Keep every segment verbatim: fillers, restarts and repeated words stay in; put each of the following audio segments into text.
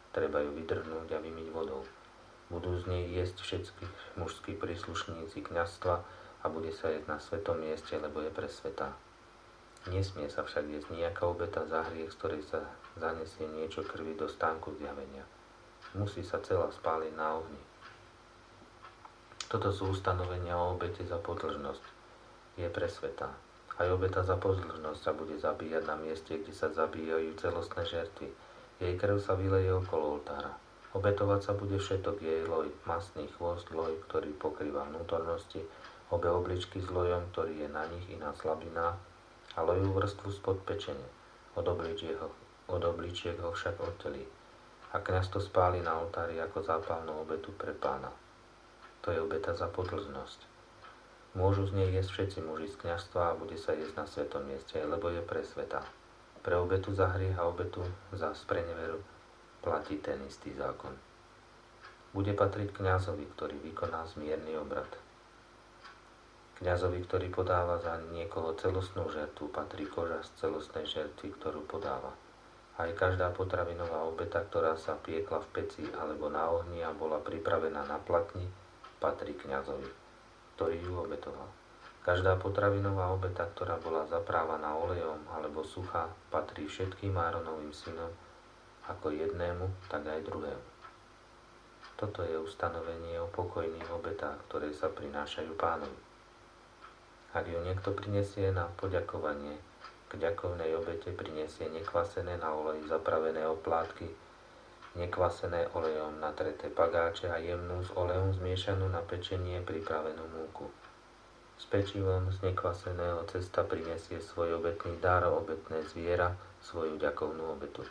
treba ju vydrhnúť a vymyť vodou. Budú z nej jesť všetky mužskí príslušníci kňazstva a bude sa jesť na svetom mieste, lebo je presvetá. Nesmie sa však jesť nejaká obeta za hriech, z ktorej sa zanesie niečo krvi do stánku zjavenia. Musí sa celá spáliť na ohni. Toto sú ustanovenia o obete za podlžnosť. Je presvetá. Aj obeta za podlžnosť sa bude zabíjať na mieste, kde sa zabíjajú celostné žertvy. Jej krv sa vyleje okolo oltára. Obetovať sa bude všetok jej loj, mastný chvost, loj, ktorý pokrýva vnútornosti, obe obličky s lojom, ktorý je na nich i na slabinách, a lojú vrstvu spod pečene. Od obličiek ho, od obličiek ho však odtelí. A kňaz to spáli na oltári ako zápalnú obetu pre Pána. To je obeta za podlžnosť. Môžu z nej jesť všetci muži z kňazstva a bude sa jesť na svetom mieste, lebo je presvetá. Pre obetu za hriech a obetu za spreneveru platí ten istý zákon. Bude patriť kňazovi, ktorý vykoná zmierny obrad. Kňazovi, ktorý podáva za niekoho celostnú žertvu, patrí koža z celostnej žertvy, ktorú podáva. Aj každá potravinová obeta, ktorá sa piekla v peci alebo na ohni a bola pripravená na platni, patrí kňazovi, ktorý ju obetoval. Každá potravinová obeta, ktorá bola zaprávaná olejom alebo suchá, patrí všetkým Áronovým synom, ako jednému, tak aj druhému. Toto je ustanovenie o pokojných obetách, ktoré sa prinášajú Pánovi. Ak ju niekto prinesie na poďakovanie, k ďakovnej obete prinesie nekvasené na olej zapravené oplátky, nekvasené olejom natreté pagáče a jemnú s olejom zmiešanú na pečenie pripravenú múku. S pečivom z nekvaseného cesta prinesie svoj obetný dar, obetné zviera, svoju ďakovnú obetu.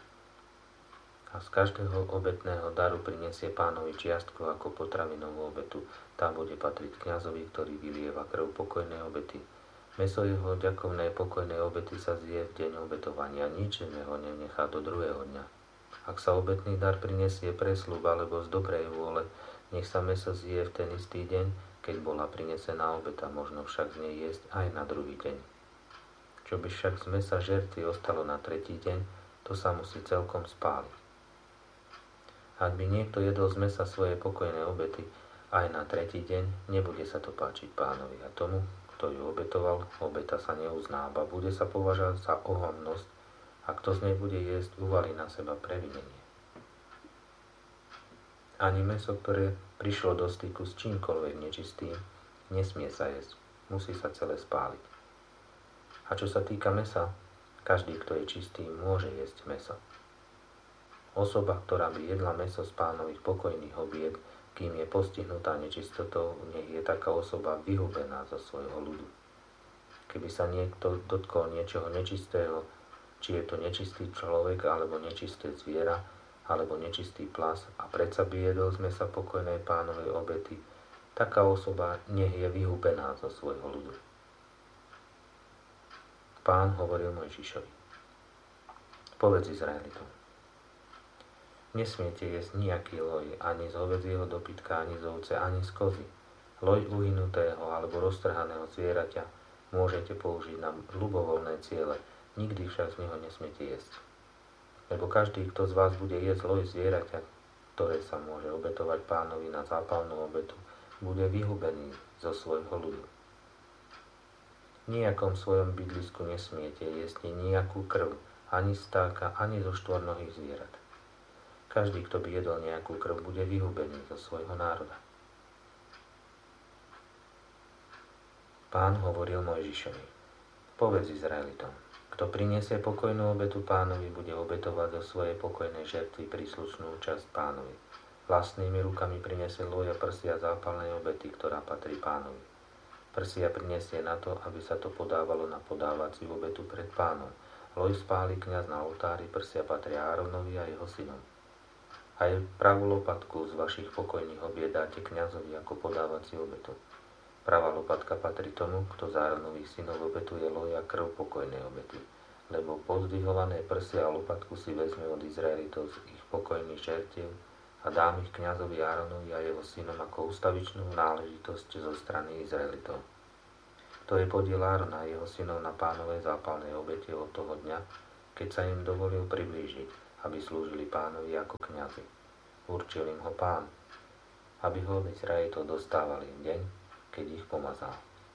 A z každého obetného daru prinesie Pánovi čiastku ako potravinovú obetu. Tá bude patriť kňazovi, ktorý vylieva krv pokojnej obety. Mäso jeho ďakovnej pokojnej obety sa zje v deň obetovania, nič ho nenechá do druhého dňa. Ak sa obetný dar prinesie pre sľub alebo z dobrej vôle, nech sa mäso zje v ten istý deň, keď bola prinesená obeta, možno však z nej jesť aj na druhý deň. Čo by však z mäsa žertvy ostalo na tretí deň, to sa musí celkom spáliť. Ak by niekto jedol z mäsa svoje pokojné obety aj na tretí deň, nebude sa to páčiť Pánovi a tomu, kto ju obetoval, obeta sa neuzná, ba bude sa považovať za ohavnosť a kto z nej bude jesť, uvalí na seba previnenie. Ani mäso, ktoré prišlo do styku s čímkoľvek nečistým, nesmie sa jesť, musí sa celé spáliť. A čo sa týka mäsa, každý, kto je čistý, môže jesť mäso. Osoba, ktorá by jedla mäso z Pánových pokojných obied, kým je postihnutá nečistotou, nech je taká osoba vyhubená zo svojho ľudu. Keby sa niekto dotkol niečoho nečistého, či je to nečistý človek, alebo nečisté zviera, alebo nečistý plas, a predsa by jedol z mäsa pokojnej Pánovej obety, taká osoba nech je vyhubená zo svojho ľudu. Pán hovoril Mojžišovi: Povedz Izraelitom: Nesmiete jesť nejaký loj, ani z hovädzieho dobytka, ani z ovce, ani z kozy. Loj uhynutého alebo roztrhaného zvieraťa môžete použiť na ľubovoľné ciele, nikdy však z neho nesmiete jesť. Lebo každý, kto z vás bude jesť loj zvieraťa, ktoré sa môže obetovať Pánovi na zápalnú obetu, bude vyhubený zo svojho ľudu. V nejakom svojom bydlisku nesmiete jesť nejakú krv, ani stáka, ani zo štvornohých zvierat. Každý, kto by jedol nejakú krv, bude vyhubený zo svojho národa. Pán hovoril Mojžišovi: Povedz Izraelitom: Kto prinesie pokojnú obetu Pánovi, bude obetovať zo svojej pokojnej žertvy príslušnú časť Pánovi. Vlastnými rukami prinesie loj a prsia zápalnej obety, ktorá patrí Pánovi. Prsia prinesie na to, aby sa to podávalo na podávaciu obetu pred Pánom. Loj spáli kňaz na oltári, prsia patria Áronovi a jeho synom. Aj pravú lopatku z vašich pokojných obied dáte kňazovi ako podávaciu obetu. Pravá lopatka patrí tomu, kto z Áronových synov obetuje loj a krv pokojnej obety, lebo pozdvihované prsia a lopatku si vezme od Izraelitov z ich pokojných žertiev a dám ich kňazovi Áronovi a jeho synom ako ustavičnú náležitosť zo strany Izraelitov. To je podiel Árona a jeho synov na Pánovej zápalnej obete od toho dňa, keď sa im dovolil priblížiť, aby slúžili Pánovi ako kňazi. Určil im ho Pán, aby ho Izraelitov dostávali v deň, keď ich pomazal.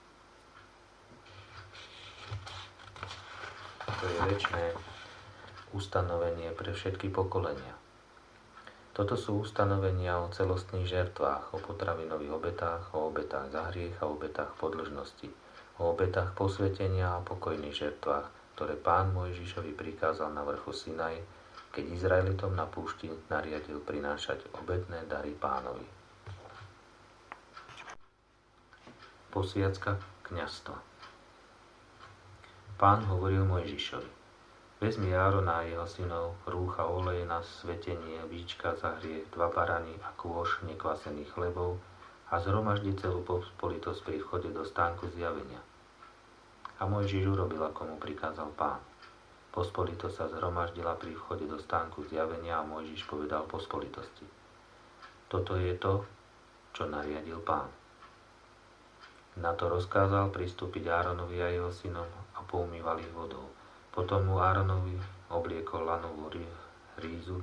To je večné ustanovenie pre všetky pokolenia. Toto sú ustanovenia o celostných žertvách, o potravinových obetách, o obetách za hriech a o obetách podĺžnosti, o obetách posvetenia a pokojných žertvách, ktoré Pán Mojžišovi prikázal na vrchu Sinaj, keď Izraelitom na púšti nariadil prinášať obetné dary Pánovi. Posviacka kňazstva. Pán hovoril Mojžišovi: vezmi Árona a jeho synov, rúcha oleje na svetenie, víčka za hriech, dva barany a kôš nekvasených chlebov a zhromaždi celú pospolitosť pri vchode do stánku zjavenia. A Mojžiš urobil, ako mu prikázal Pán. Pospolitosť sa zhromaždila pri vchode do stánku zjavenia a Mojžiš povedal pospolitosti: toto je to, čo nariadil Pán. Na to rozkázal pristúpiť Áronovi a jeho synom a poumýval ich vodou. Potom mu Áronovi obliekol lanovú rízu,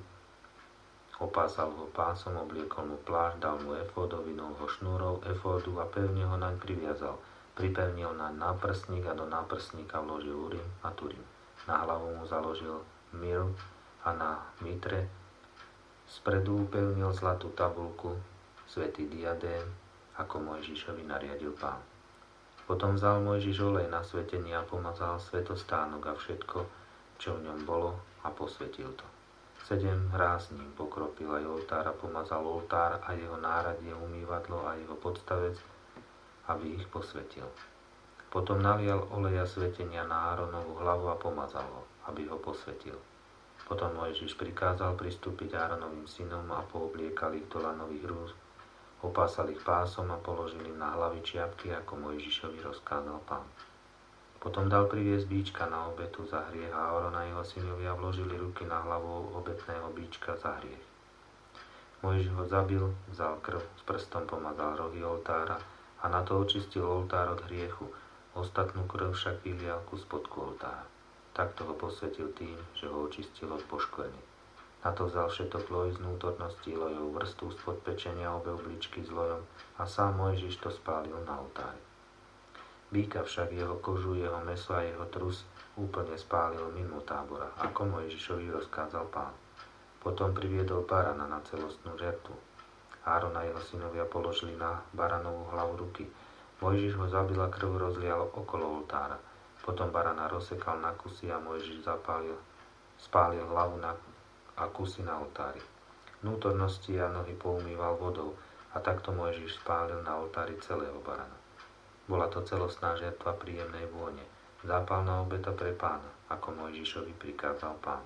opásal ho pásom, obliekol mu plášť, dal mu efód, ovinul ho šnúrou efódu a pevne ho naň priviazal. Pripevnil naň náprsník a do náprsníka vložil Urim a Turim. Na hlavu mu založil miru a na mitre spredu upevnil zlatú tabulku, svätý diadém, ako Mojžišovi nariadil Pán. Potom vzal Mojžiš olej na svetenie a pomazal svätostánok a všetko, čo v ňom bolo, a posvetil to. Sedem ráz ním pokropil aj oltár a pomazal oltár a jeho náradie, umývadlo a jeho podstavec, aby ich posvetil. Potom nalial oleja svetenia na Áronovú hlavu a pomazal ho, aby ho posvetil. Potom Mojžiš prikázal pristúpiť Áronovým synom a poobliekal ich do lanových rúz, opásal ich pásom a položil im na hlavy čiapky, ako Mojžišovi rozkázal Pán. Potom dal priviesť bíčka na obetu za hriech a Áron a jeho synovia vložili ruky na hlavu obetného bíčka za hriech. Mojžiš ho zabil, vzal krv, s prstom pomazal rohy oltára a na to očistil oltár od hriechu. Ostatnú krv však vylial ku spodku oltára. Takto ho posvetil tým, že ho očistil od poškvrny. Na to vzal všetok loj z vnútornosti, lojov vrstvu spod pečenia, obe obličky s lojom a sám Mojžiš to spálil na oltári. Býka však, jeho kožu, jeho mäso a jeho trus úplne spálil mimo tábora, ako Mojžišovi rozkázal Pán. Potom priviedol barana na celostnú žertvu. Áron a jeho synovia položili na baranovú hlavu ruky. Mojžiš ho zabil a krv rozlial okolo oltára. Potom barana rozsekal na kusy a Mojžiš zapálil, spálil hlavu na a kusy na oltári. Vnútornosti a nohy poumýval vodou a takto Mojžiš spálil na oltári celého barana. Bola to celostná žertva príjemnej vône, zápalná obeta pre Pána, ako Mojžišovi prikázal Pán.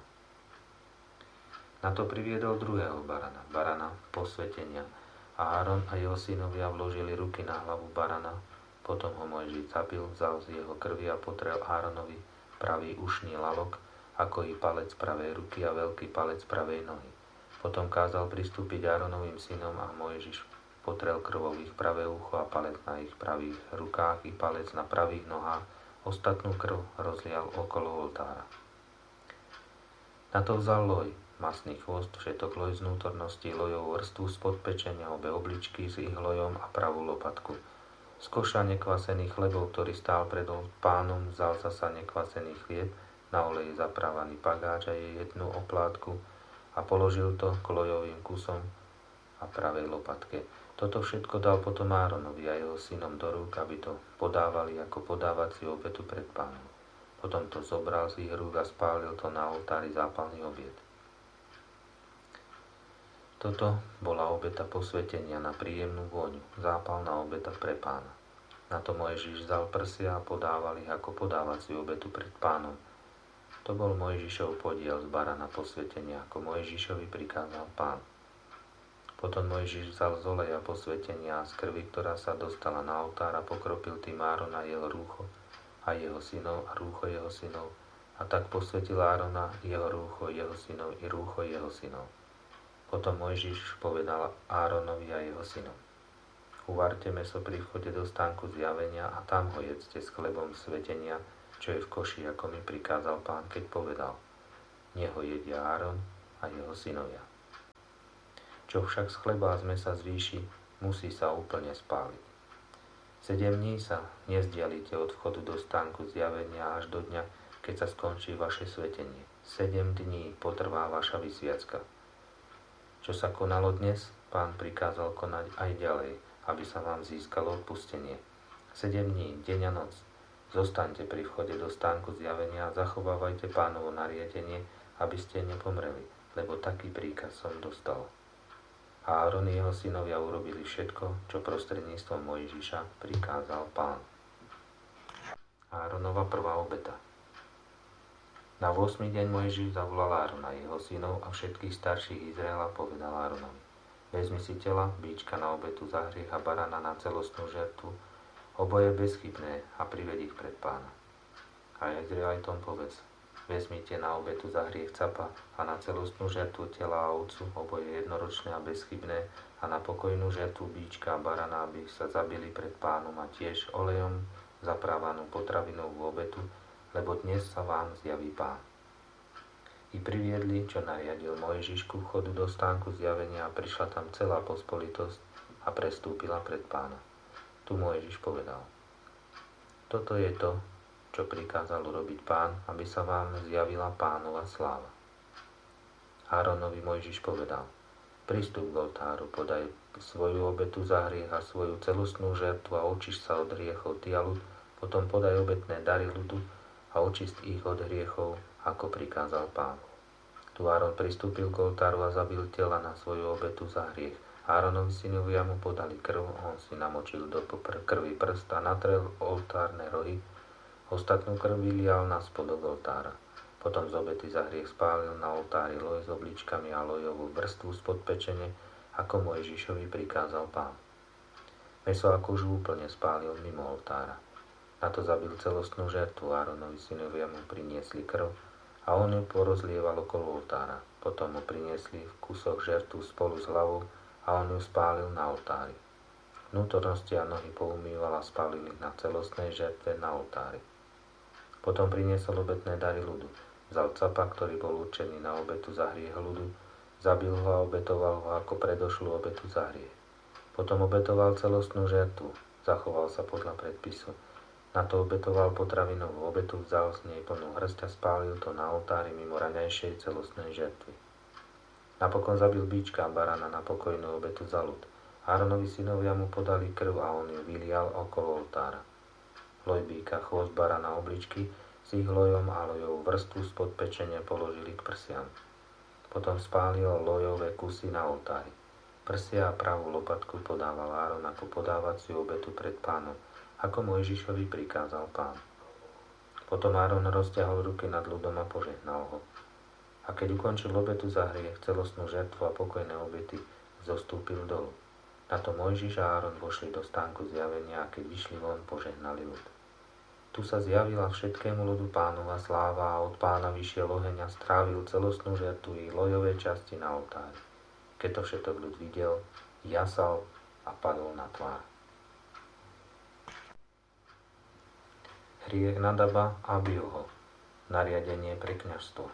Na to priviedol druhého barana, barana posvetenia, a Áron a jeho synovia vložili ruky na hlavu barana. Potom ho Mojžiš zabil, vzal z jeho krvi a potrel Áronovi pravý ušný lalok, ako i palec pravej ruky a veľký palec pravej nohy. Potom kázal pristúpiť Áronovým synom a Mojžiš potrel krvou ich pravé ucho a palec na ich pravých rukách i palec na pravých nohách. Ostatnú krv rozlial okolo oltára. Na to vzal loj, masný chvost, všetok loj z vnútornosti, lojovú vrstvu spod pečenia, obe obličky s ich lojom a pravú lopatku. Z koša nekvasený chlebov, ktorý stál pred Pánom, vzal zasa nekvasený chlieb, na oleji zaprávaný pagáč a jej jednu oplátku a položil to k lojovým kusom a pravej lopatke. Toto všetko dal potom Áronovi a jeho synom do rúk, aby to podávali ako podávaciu obetu pred Pánom. Potom to zobral z ich rúk a spálil to na oltári zápalný obiet. Toto bola obeta posvetenia na príjemnú vôňu, zápalná obeta pre Pána. Na to Mojžiš vzal prsia a podával ich ako podávaciu obetu pred Pánom. To bol Mojžišov podiel z barana posvetenia, ako Mojžišovi prikázal Pán. Potom Mojžiš vzal z oleja posvetenia a z krvi, ktorá sa dostala na oltár, a pokropil tým Árona jeho rúcho a jeho synov a rúcho jeho synov. A tak posvetil Árona, jeho rúcho, jeho synov i rúcho jeho synov. Potom Mojžiš povedal Áronovi a jeho synom: uvarte mäso pri vchode do stánku zjavenia a tam ho jedzte s chlebom svetenia, čo je v koši, ako mi prikázal Pán, keď povedal: nech ho jedia Áron, a jeho synovia. Čo však z chleba a z mesa zvýši, musí sa úplne spáliť. Sedem dní sa nezdialite od vchodu do stánku zjavenia až do dňa, keď sa skončí vaše svetenie. Sedem dní potrvá vaša vysviacka. Čo sa konalo dnes, Pán prikázal konať aj ďalej, aby sa vám získalo odpustenie. Sedem dní, deň a noc. Zostaňte pri vchode do stánku zjavenia a zachovávajte Pánovo nariadenie, aby ste nepomreli, lebo taký príkaz som dostal. A Áron i jeho synovia urobili všetko, čo prostredníctvom Mojžiša prikázal Pán. Áronova prvá obeta. Na ôsmy deň Mojžiš zavolal Árona, jeho synov a všetkých starších Izraela povedal Áronovi: Vezmi si tela, bíčka na obetu za hriech a barana na celostnú žertvu, oboje bezchybné, a prived ich pred Pána. A Izraelitom povedz: Vezmite na obetu za hriech capa a na celostnú žertvu tela a ovcu, oboje jednoročné a bezchybné, a na pokojnú žertvu bíčka a barana, aby sa zabili pred Pánom, a tiež olejom zaprávanú potravinovú obetu, lebo dnes sa vám zjaví Pán. I priviedli, čo nariadil Mojžiš, ku vchodu do stánku zjavenia, a prišla tam celá pospolitosť a prestúpila pred Pána. Tu Mojžiš povedal: Toto je to, čo prikázal urobiť Pán, aby sa vám zjavila Pánova sláva. Áronovi Mojžiš povedal: Pristup k oltáru, podaj svoju obetu za hriech a svoju celostnú žertvu a očiš sa od hriechov ty a ľud, potom podaj obetné dary ľudu a očist ich od hriechov, ako prikázal Pán. Tu Áron pristúpil k oltáru a zabil tela na svoju obetu za hriech. Áronovi synovia mu podali krv, on si namočil do krvi prst a natrel oltárne rohy, ostatnú krv vylial na spodok oltára. Potom z obety za hriech spálil na oltári loj s obličkami a lojovú vrstvu spod pečene, ako Mojžišovi prikázal Pán. Mäso a kožu úplne spálil mimo oltára. Na to zabil celostnú žertvu, Áronovi synovia mu priniesli krv a on ju porozlieval okolo oltára. Potom mu priniesli v kusoch žertvu spolu s hlavou a on ju spálil na oltári. Vnútornosti a nohy poumýval a spálil ich na celostnej žertve na oltári. Potom priniesol obetné dary ľudu. Vzal capa, ktorý bol určený na obetu za hriech ľudu, zabil ho a obetoval ho ako predošlú obetu za hriech. Potom obetoval celostnú žertvu, zachoval sa podľa predpisu. Na to obetoval potravinovú obetu, vzal z nej plnú hrsť a spálil to na oltári mimo raňajšej celostnej žertvy. Napokon zabil bíčka a barana na pokojnú obetu za ľud. Áronovi synovia mu podali krv a on ju vylial okolo oltára. Loj bíka, chvost barana, obličky s ich lojom a lojovú vrstvu spod pečenia položili k prsiam. Potom spálil lojové kusy na oltári. Prsia a pravú lopatku podával Áron ako podávaciu obetu pred Pánom, ako Mojžišovi prikázal Pán. Potom Áron rozťahol ruky nad ľudom a požehnal ho. A keď ukončil obetu za hriech, celostnú žertvu a pokojné obety, zostúpil dolu. Na to Mojžiš a Áron vošli do stánku zjavenia a keď vyšli von, požehnali ľud. Tu sa zjavila všetkému ľudu Pánova sláva a od Pána vyšiel oheň a strávil celostnú žertvu i lojové časti na oltári. Keď to všetok ľud videl, jasal a padol na tvár. Hriech Nadaba a Abiúho. Nariadenie pre kňazstvo.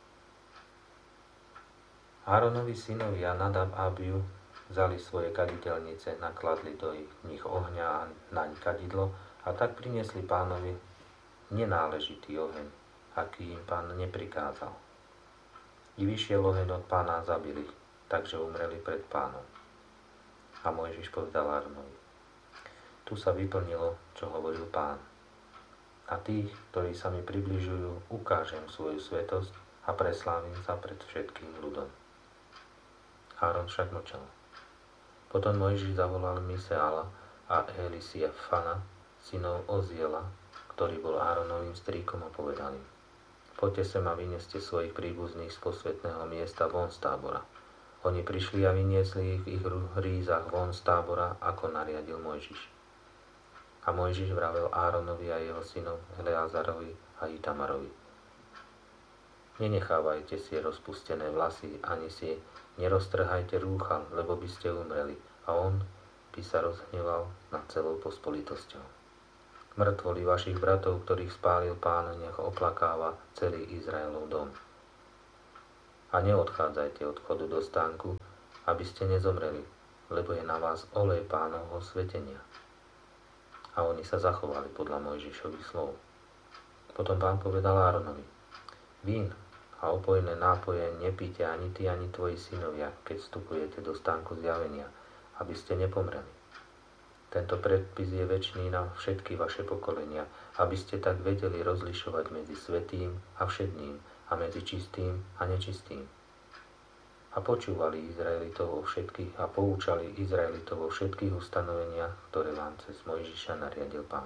Áronovi synovia Nadab a Abiú vzali svoje kaditeľnice, nakladli do nich ohňa a naň kadidlo a tak priniesli Pánovi nenáležitý oheň, aký im Pán neprikázal. I vyšiel oheň od Pána a zabili, takže umreli pred Pánom. A Mojžiš povedal Áronovi: Tu sa vyplnilo, čo hovoril Pán. A tých, ktorí sa mi približujú, ukážem svoju svätosť a preslávim sa pred všetkým ľudom. Áron však mlčal. Potom Mojžiš zavolal Miseala a Elisiafana, synov Oziela, ktorý bol Áronovým strýkom, a povedal im: Poďte sem a vyneste svojich príbuzných z posvätného miesta von z tábora. Oni prišli a vyniesli ich v ich hrízach von z tábora, ako nariadil Mojžiš. A Mojžiš vravel Áronovi a jeho synom Eleazarovi a Itamarovi: Nenechávajte si rozpustené vlasy, ani si neroztrhajte rúcha, lebo by ste umreli. A on by sa rozhneval nad celou pospolitosťou. Mŕtvoli vašich bratov, ktorých spálil Pán, nech oplakáva celý Izraelov dom. a neodchádzajte od chodu do stánku, aby ste nezomreli, lebo je na vás olej Pánovho svetenia. A oni sa zachovali podľa Mojžišových slov. Potom Pán povedal Áronovi: Vín a opojné nápoje nepíte ani ty, ani tvoji synovia, keď vstupujete do stánku zjavenia, aby ste nepomreli. Tento predpis je večný na všetky vaše pokolenia, aby ste tak vedeli rozlišovať medzi svätým a všedným a medzi čistým a nečistým. A počúvali Izraelitov vo všetkých a poučali Izraelitov vo všetkých ustanoveniach, ktoré vám cez Mojžiša nariadil Pán.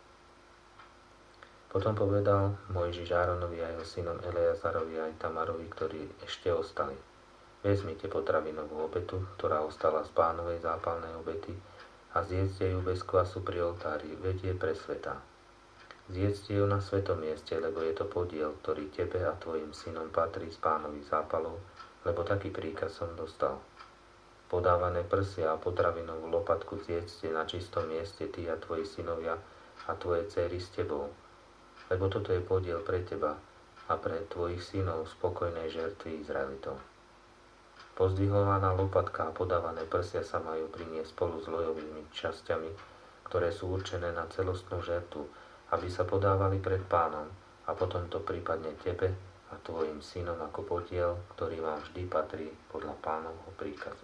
Potom povedal Mojžiš Áronovi a jeho synom Eleazarovi a Itamarovi, ktorí ešte ostali: Vezmite potravinovú obetu, ktorá ostala z Pánovej zápalnej obety, a zjedzte ju bez kvasu pri oltári, veď je presvätá. Zjedzte ju na svetom mieste, lebo je to podiel, ktorý tebe a tvojim synom patrí z Pánových zápalov, lebo taký príkaz som dostal. Podávané prsia a potravinovú lopatku zjedzte na čistom mieste ty a tvoji synovia a tvoje dcery s tebou, lebo toto je podiel pre teba a pre tvojich synov spokojnej žertvy Izraelitov. Pozdvihovaná lopatka a podávané prsia sa majú priniesť spolu s lojovými časťami, ktoré sú určené na celostnú žertvu, aby sa podávali pred Pánom, a potom to prípadne tebe a tvojim synom ako podiel, ktorý vám vždy patrí podľa Pánovho príkazu.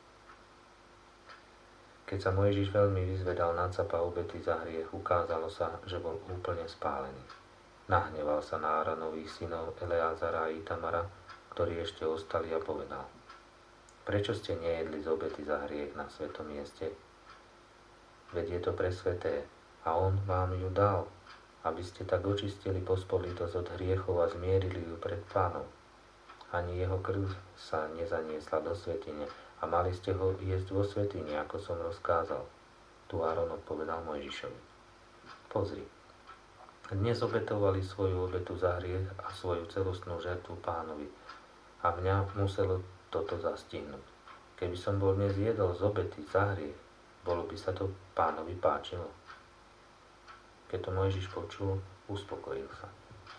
Keď sa Mojžiš veľmi vyzvedal na capa obety za hriech, ukázalo sa, že bol úplne spálený. Nahneval sa na Áronových synov Eleazara a Itamara, ktorí ešte ostali, a povedal: Prečo ste nejedli z obety za hriech na svetom mieste? Veď je to presväté a on vám ju dal, aby ste tak očistili pospolitosť od hriechov a zmierili ju pred Pánom. Ani jeho krv sa nezaniesla do svätyne a mali ste ho jesť vo svätyni, ako som rozkázal. Tu Áron odpovedal Mojžišovi: Pozri, dnes obetovali svoju obetu za hriech a svoju celostnú žertvu Pánovi, a mňa muselo toto zastihnúť. Keby som bol dnes jedol z obety za hriech, bolo by sa to Pánovi páčilo. Keď to Mojžiš počul, uspokojil sa.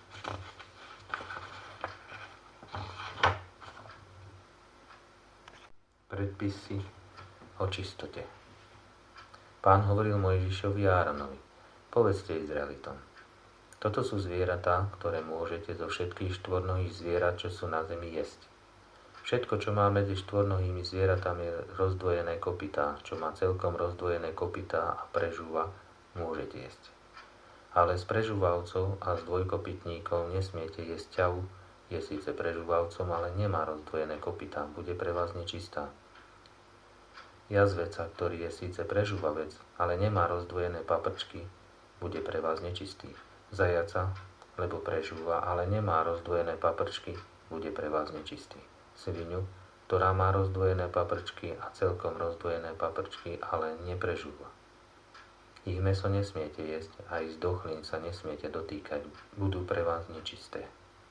Predpisy o čistote. Pán hovoril Mojžišovi a Áronovi: Povedzte Izraelitom: Toto sú zvieratá, ktoré môžete zo všetkých štvornohých zvierat, čo sú na zemi, jesť. Všetko, čo má medzi štvornohými zvieratami rozdvojené kopytá, čo má celkom rozdvojené kopytá a prežúva, môžete jesť. Ale z prežúvavcov a z dvojkopytníkov nesmiete jesť ťavu, je síce prežúvavcom, ale nemá rozdvojené kopytá, bude pre vás nečistá. Jazveca, ktorý je síce prežúvavec, ale nemá rozdvojené paprčky, bude pre vás nečistý. Zajaca, lebo prežúva, ale nemá rozdvojené paprčky, bude pre vás nečistý. Svinu, ktorá má rozdvojené paprčky a celkom rozdvojené paprčky, ale neprežúva. Ich mäso nesmiete jesť a ich zdochlín sa nesmiete dotýkať, budú pre vás nečisté.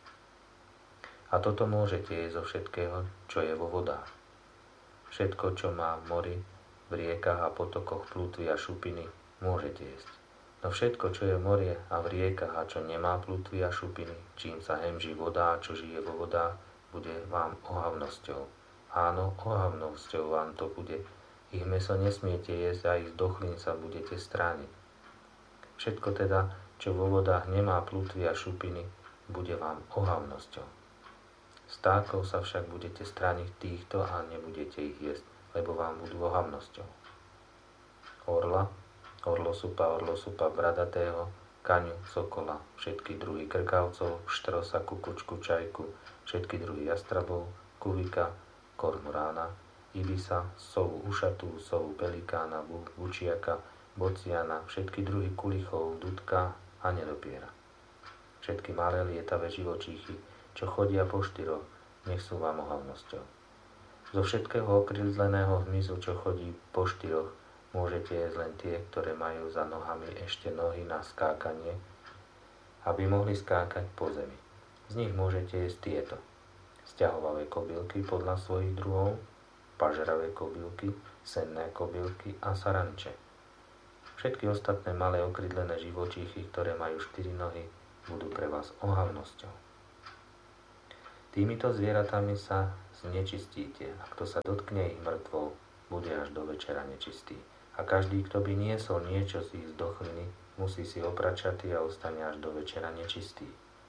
A toto môžete jesť zo všetkého, čo je vo vodách. Všetko, čo má v mori, v riekach a potokoch plutvy a šupiny, môžete jesť. No všetko, čo je v mori a v riekach a čo nemá plutvy a šupiny, čím sa hemží voda a čo žije vo vodách, bude vám ohavnosťou. Áno, ohavnosťou vám to bude. Ich mäso nesmiete jesť a ich zdochlín sa budete strániť. Všetko teda, čo vo vodách nemá plutvy a šupiny, bude vám ohavnosťou. Stákov sa však budete strániť týchto a nebudete ich jesť, lebo vám budú ohavnosťou. Orla, orlosupa, orlosupa bradatého, kaňu, sokola, všetky druhy krkavcov, štrosa, kukučku, čajku, všetky druhy jastrabov, kuvika, kormorána, ibisa, sovu ušatú, sovu pelikána, bučiaka, bociana, všetky druhy kulichov, dudka a nedopiera. Všetky malé lietavé živočíchy, čo chodia po štyroch, nech sú vám ohavnosťou. Zo všetkého okrydleného hmyzu, čo chodí po štyroch, môžete jesť len tie, ktoré majú za nohami ešte nohy na skákanie, aby mohli skákať po zemi. Z nich môžete jesť tieto: sťahovavé kobylky podľa svojich druhov, pažeravé kobylky, senné kobylky a saranče. Všetky ostatné malé okrydlené živočíchy, ktoré majú štyri nohy, budú pre vás ohavnosťou. Týmito zvieratami sa znečistíte, a kto sa dotkne ich mŕtvou, bude až do večera nečistý. A každý, kto by niesol niečo z ich zdochliny, musí si oprať šaty a ostane až do večera nečistý.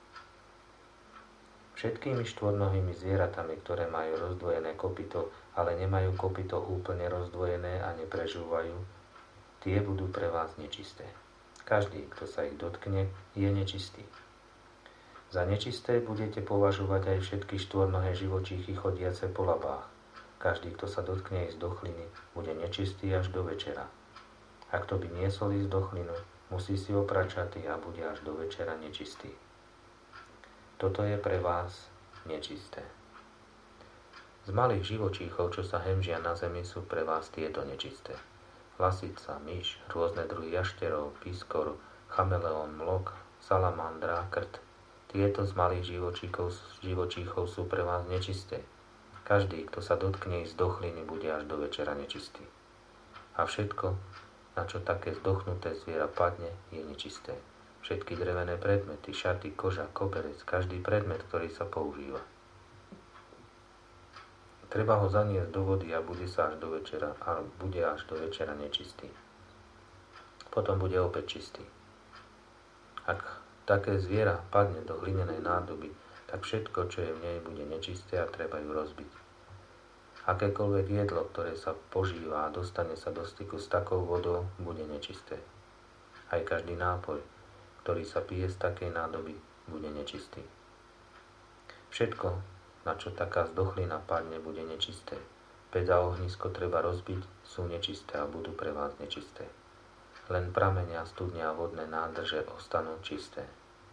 Všetkými štvornohými zvieratami, ktoré majú rozdvojené kopyto, ale nemajú kopyto úplne rozdvojené a neprežúvajú, tie budú pre vás nečisté. Každý, kto sa ich dotkne, je nečistý. Za nečisté budete považovať aj všetky štvornohé živočíchy chodiace po labách. Každý, kto sa dotkne ich zdochliny, bude nečistý až do večera. A kto by niesol ich zdochlinu, musí si oprať šaty a bude až do večera nečistý. Toto je pre vás nečisté. Z malých živočíchov, čo sa hemžia na zemi, sú pre vás tieto nečisté. Lasica, myš, rôzne druhy jašterov, piskor, chameleón, mlok, salamandra, krt. Tieto z malých živočíchov, živočíchov sú pre vás nečisté. Každý, kto sa dotkne ich zdochliny, bude až do večera nečistý. A všetko, na čo také zdochnuté zviera padne, je nečisté. Všetky drevené predmety, šaty, koža, koberec, každý predmet, ktorý sa používa. Treba ho zaniesť do vody a bude sa až do večera, a bude až do večera nečistý. Potom bude opäť čistý. Ak také zviera padne do hlinenej nádoby, tak všetko, čo je v nej, bude nečisté a treba ju rozbiť. Akékoľvek jedlo, ktoré sa požíva a dostane sa do styku s takou vodou, bude nečisté. Aj každý nápoj, ktorý sa pije z takej nádoby, bude nečistý. Všetko, na čo taká zdochlina padne, bude nečisté. Päť a ohnisko treba rozbiť, sú nečisté a budú pre vás nečisté. Len pramenia, studne a vodné nádrže ostanú čisté.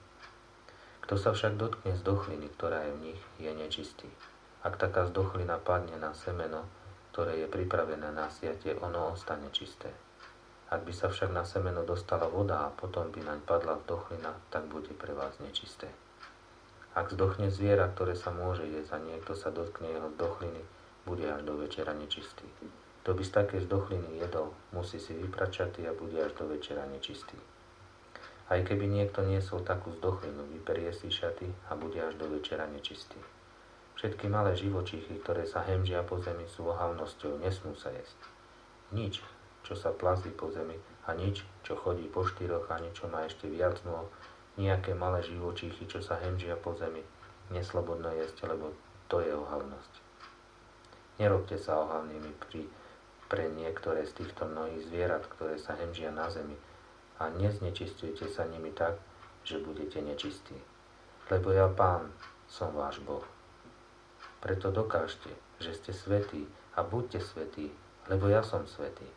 Kto sa však dotkne zdochliny, ktorá je v nich, je nečistý. Ak taká zdochlina padne na semeno, ktoré je pripravené na siatie, ono ostane čisté. Ak by sa však na semeno dostala voda a potom by naň padla zdochlina, tak bude pre vás nečisté. Ak zdochne zviera, ktoré sa môže jesť a niekto sa dotkne jeho zdochliny, bude až do večera nečistý. Kto by z také zdochliny jedol, musí si vyprať šaty a bude až do večera nečistý. Aj keby niekto niesol takú zdochlinu, vyperie si šaty a bude až do večera nečistý. Všetky malé živočíchy, ktoré sa hemžia po zemi, sú ohavnosťou, nesmú sa jesť. Nič, čo sa plazí po zemi, a nič, čo chodí po štyroch, ani čo má ešte viac nôh, nejaké malé živočíchy, čo sa hemžia po zemi, neslobodno jesť, lebo to je ohavnosť. Nerobte sa ohavnými pri, pre niektoré z týchto mnohých zvierat, ktoré sa hemžia na zemi, a neznečistujte sa nimi tak, že budete nečistí. Lebo ja, Pán, som váš Boh. Preto dokážte, že ste svätí a buďte svätí, lebo ja som svätý.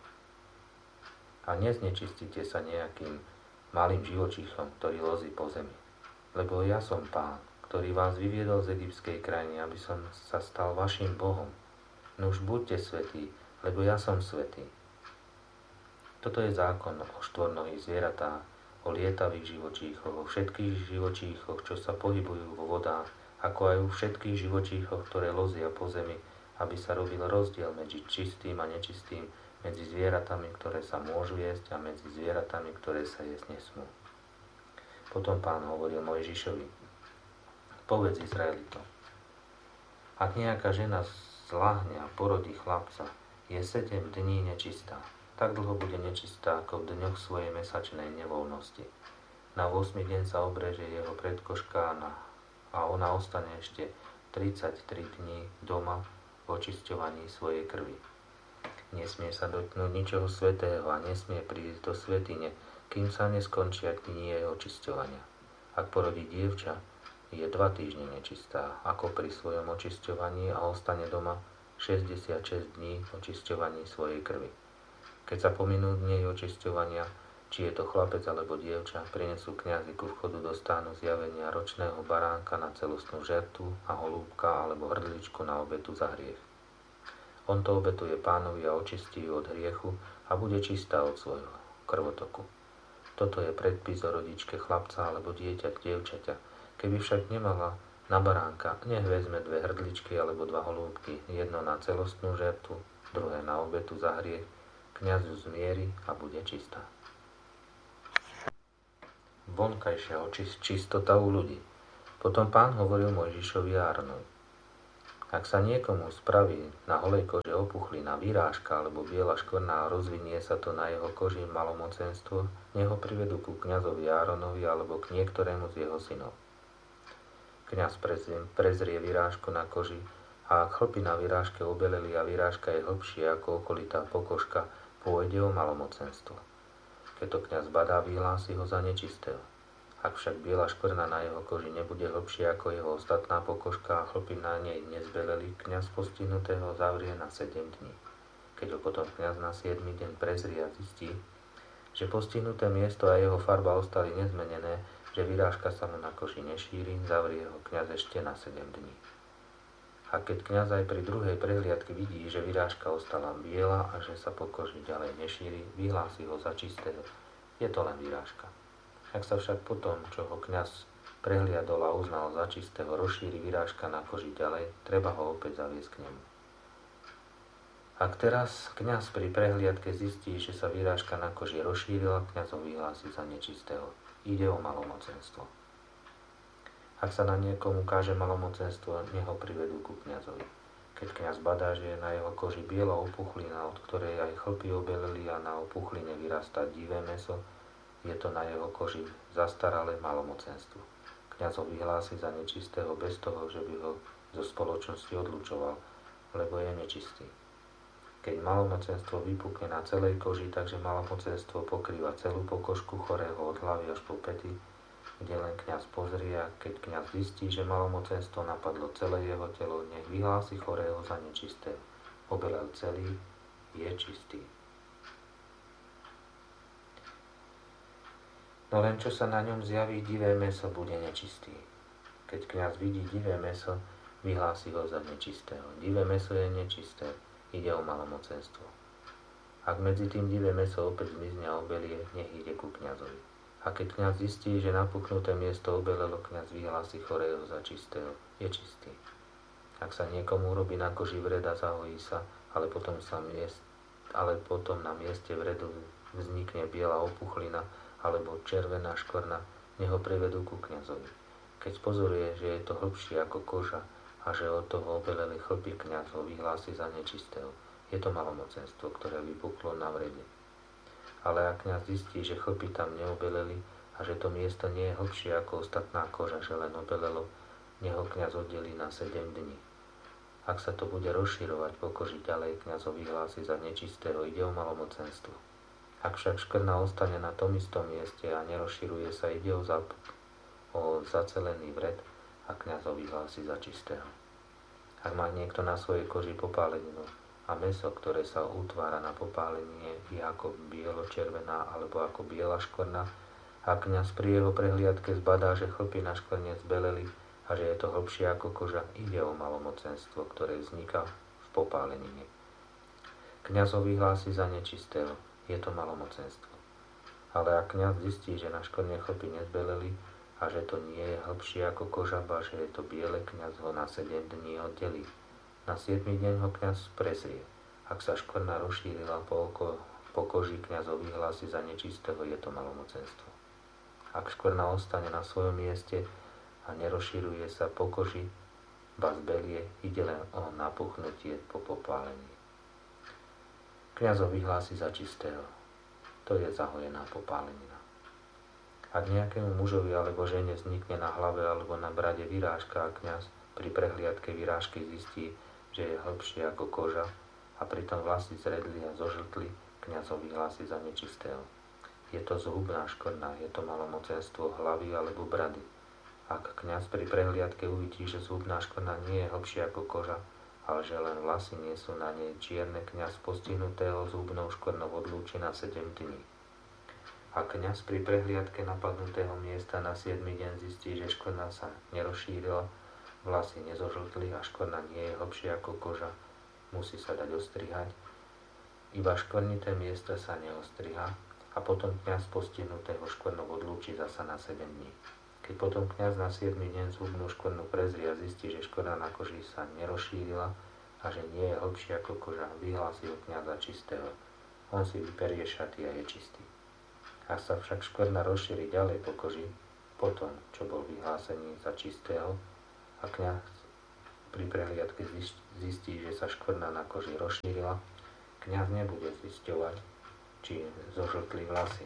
A neznečistite sa nejakým malým živočíchom, ktorý lozí po zemi. Lebo ja som Pán, ktorý vás vyviedol z egyptskej krajiny, aby som sa stal vašim Bohom. Nuž buďte svätí, lebo ja som svätý. Toto je zákon o štvornohých zvieratách, o lietavých živočíchoch, o všetkých živočíchoch, čo sa pohybujú vo vodách, ako aj o všetkých živočíchoch, ktoré lozia po zemi, aby sa robil rozdiel medzi čistým a nečistým, medzi zvieratami, ktoré sa môžu jesť, a medzi zvieratami, ktoré sa jesť nesmú. Potom Pán hovoril Mojžišovi: Povedz Izraelitom, ak nejaká žena zľahne a porodí chlapca, je sedem dní nečistá. Tak dlho bude nečistá, ako v dňoch svojej mesačnej nevoľnosti. Na ôsmy deň sa obreže jeho predkoška a ona ostane ešte tridsaťtri dní doma v očisťovaní svojej krvi. Nesmie sa dotknúť ničoho svätého a nesmie prísť do svätyne, kým sa neskončia dni jej očisťovania. Ak porodí dievča, je dva týždne nečistá, ako pri svojom očisťovaní, a ostane doma šesťdesiatšesť dní v očisťovaní svojej krvi. Keď sa pominú dni očisťovania, či je to chlapec alebo dievča, prinesú kňazi ku vchodu do stánu zjavenia ročného baránka na celostnú žertu a holúbka alebo hrdličku na obetu za hriech. On to obetuje Pánovi a očistí ju od hriechu a bude čistá od svojho krvotoku. Toto je predpis o rodičke chlapca alebo dieťa, dievčaťa. Keby však nemala na baránka, nech vezme dve hrdličky alebo dva holúbky, jedno na celostnú žertu, druhé na obetu za hriech. Kňaz ju zmieri a bude čistá. Vonkajšia čistota u ľudí. Potom Pán hovoril Mojžišovi a Áronovi: Ak sa niekomu spraví na holej koži opuchlina, výrážka alebo biela škvrna a rozvinie sa to na jeho koži malomocenstvo, nech ho privedú ku kňazovi Áronovi alebo k niektorému z jeho synov. Kňaz prezrie výrážku na koži a ak chlpy na výrážke obeleli a výrážka je hlbšie ako okolitá pokožka, pôjde o malomocenstvo. Keď to kňaz badá, vyhlási ho za nečistého. Ak však biela škvrna na jeho koži nebude hlbšie ako jeho ostatná pokožka a chlpy na nej nezbeleli, kňaz postihnutého zavrie na sedem dní. Keď ho potom kňaz na siedmy deň prezrie a zistí, že postihnuté miesto a jeho farba ostali nezmenené, že vyrážka sa mu na koži nešíri, zavrie ho kňaz ešte na sedem dní. A keď kňaz aj pri druhej prehliadke vidí, že vyrážka ostala biela a že sa po koži ďalej nešíri, vyhlási ho za čistého. Je to len vyrážka. Ak sa však potom, čo ho kňaz prehliadol a uznal za čistého, rozšíri vyrážka na koži ďalej, treba ho opäť zaviesť k nemu. Ak teraz kňaz pri prehliadke zistí, že sa vyrážka na koži rozšírila, kňaz ho vyhlási za nečistého. Ide o malomocenstvo. Ak sa na niekomu káže malomocenstvo, nech ho privedú ku kňazovi. Keď kňaz badá, že je na jeho koži biela opuchlina, od ktorej aj chlpy obeleli a na opuchline vyrastá divé mäso, je to na jeho koži zastaralé malomocenstvo. Kňaz ho vyhlási za nečistého bez toho, že by ho zo spoločnosti odlučoval, lebo je nečistý. Keď malomocenstvo vypukne na celej koži, takže malomocenstvo pokrýva celú pokožku chorého od hlavy až po päty, kde len kňaz pozrie, a keď kňaz zistí, že malomocenstvo napadlo celé jeho telo, nech vyhlási chorého za nečistého. Obelel celý, je čistý. No len čo sa na ňom zjaví divé mäso, bude nečistý. Keď kňaz vidí divé mäso, vyhlási ho za nečistého. Divé mäso je nečisté, ide o malomocenstvo. Ak medzi tým divé mäso opäť zmizne a obelie, nech ide ku kňazovi. A keď kňaz zistí, že napuknuté miesto obelelo, kňaz vyhlási chorého za čistého, je čistý. Ak sa niekomu urobí na koži vred a zahojí sa, ale potom, sa miest, ale potom na mieste vredu vznikne biela opuchlina alebo červená škvrna, nech ho privedú ku kňazovi. Keď pozoruje, že je to hlbšie ako koža a že od toho obeleli chlpy, kňaz ho vyhlási za nečistého. Je to malomocenstvo, ktoré vypuklo na vrede. Ale ak kňaz zistí, že chlpy tam neobeleli a že to miesto nie je hlbšie ako ostatná koža, že len obelelo, nech ho kňaz oddelí na sedem dní. Ak sa to bude rozširovať po koži ďalej, kňaz ho vyhlási za nečistého, ide o malomocenstvo. Ak však škvrna ostane na tom istom mieste a nerozširuje sa, ide o, zap- o zacelený vred a kňaz ho vyhlási za čistého. Ak má niekto na svojej koži popáleninu a mäso, ktoré sa utvára na popálenie, je ako bielo-červená alebo ako biela škvrna, a kňaz pri jeho prehliadke zbadá, že chlpy na škvrne zbeleli a že je to hlbšie ako koža, ide o malomocenstvo, ktoré vzniká v popálenine. Kňaz ho vyhlási za nečistého. Je to malomocenstvo. Ale ak kňaz zistí, že na škvrne chlpy nezbeleli a že to nie je hlbšie ako koža, ba že je to biele, kňaz ho na sedem dní oddelí. Na siedmy deň ho kňaz prezrie. Ak sa škvrna rozšírila po, oko, po koži, kňaz ho vyhlási za nečistého, je to malomocenstvo. Ak škvrna ostane na svojom mieste a nerozšíruje sa po koži, ba zbelie, ide len o napuchnutie po popálení. Kňaz ho vyhlási za čistého. To je zahojená popálenina. Ak nejakému mužovi alebo žene vznikne na hlave alebo na brade vyrážka a kňaz pri prehliadke vyrážky zistí, že je hlbšie ako koža a pritom vlasy zredli a zožltli, kňaz ho vyhlási za nečistého. Je to zhubná škvrna, je to malomocenstvo hlavy alebo brady. Ak kňaz pri prehliadke uvidí, že zhubná škvrna nie je hlbšia ako koža, ale že len vlasy nie sú na nej čierne, kňaz postihnutého zhubnou škvrnou odlúči na sedem dní. A kňaz pri prehliadke napadnutého miesta na siedmy deň zistí, že škvrna sa nerozšírila, vlasy nezožltli a škvrna nie je hlbšia ako koža, musí sa dať ostrihať. Iba škvrnité miesta sa neostriha a potom kňaz postihnutého škvrnou odlúči zasa na sedem dní. Keď potom kňaz na siedmy deň zhubnú škvrnu prezrie a zistí, že škvrna na koži sa nerozšírila a že nie je hlbšia ako koža, vyhlási ho kňaz za čistého. On si vyperie šaty a je čistý. Ak sa však škvrna rozšíri ďalej po koži, Potom, čo bol vyhlásený za čistého a kňaz pri prehliadke zistí, že sa škvrna na koži rozšírila, kňaz nebude zisťovať, či zožltli vlasy.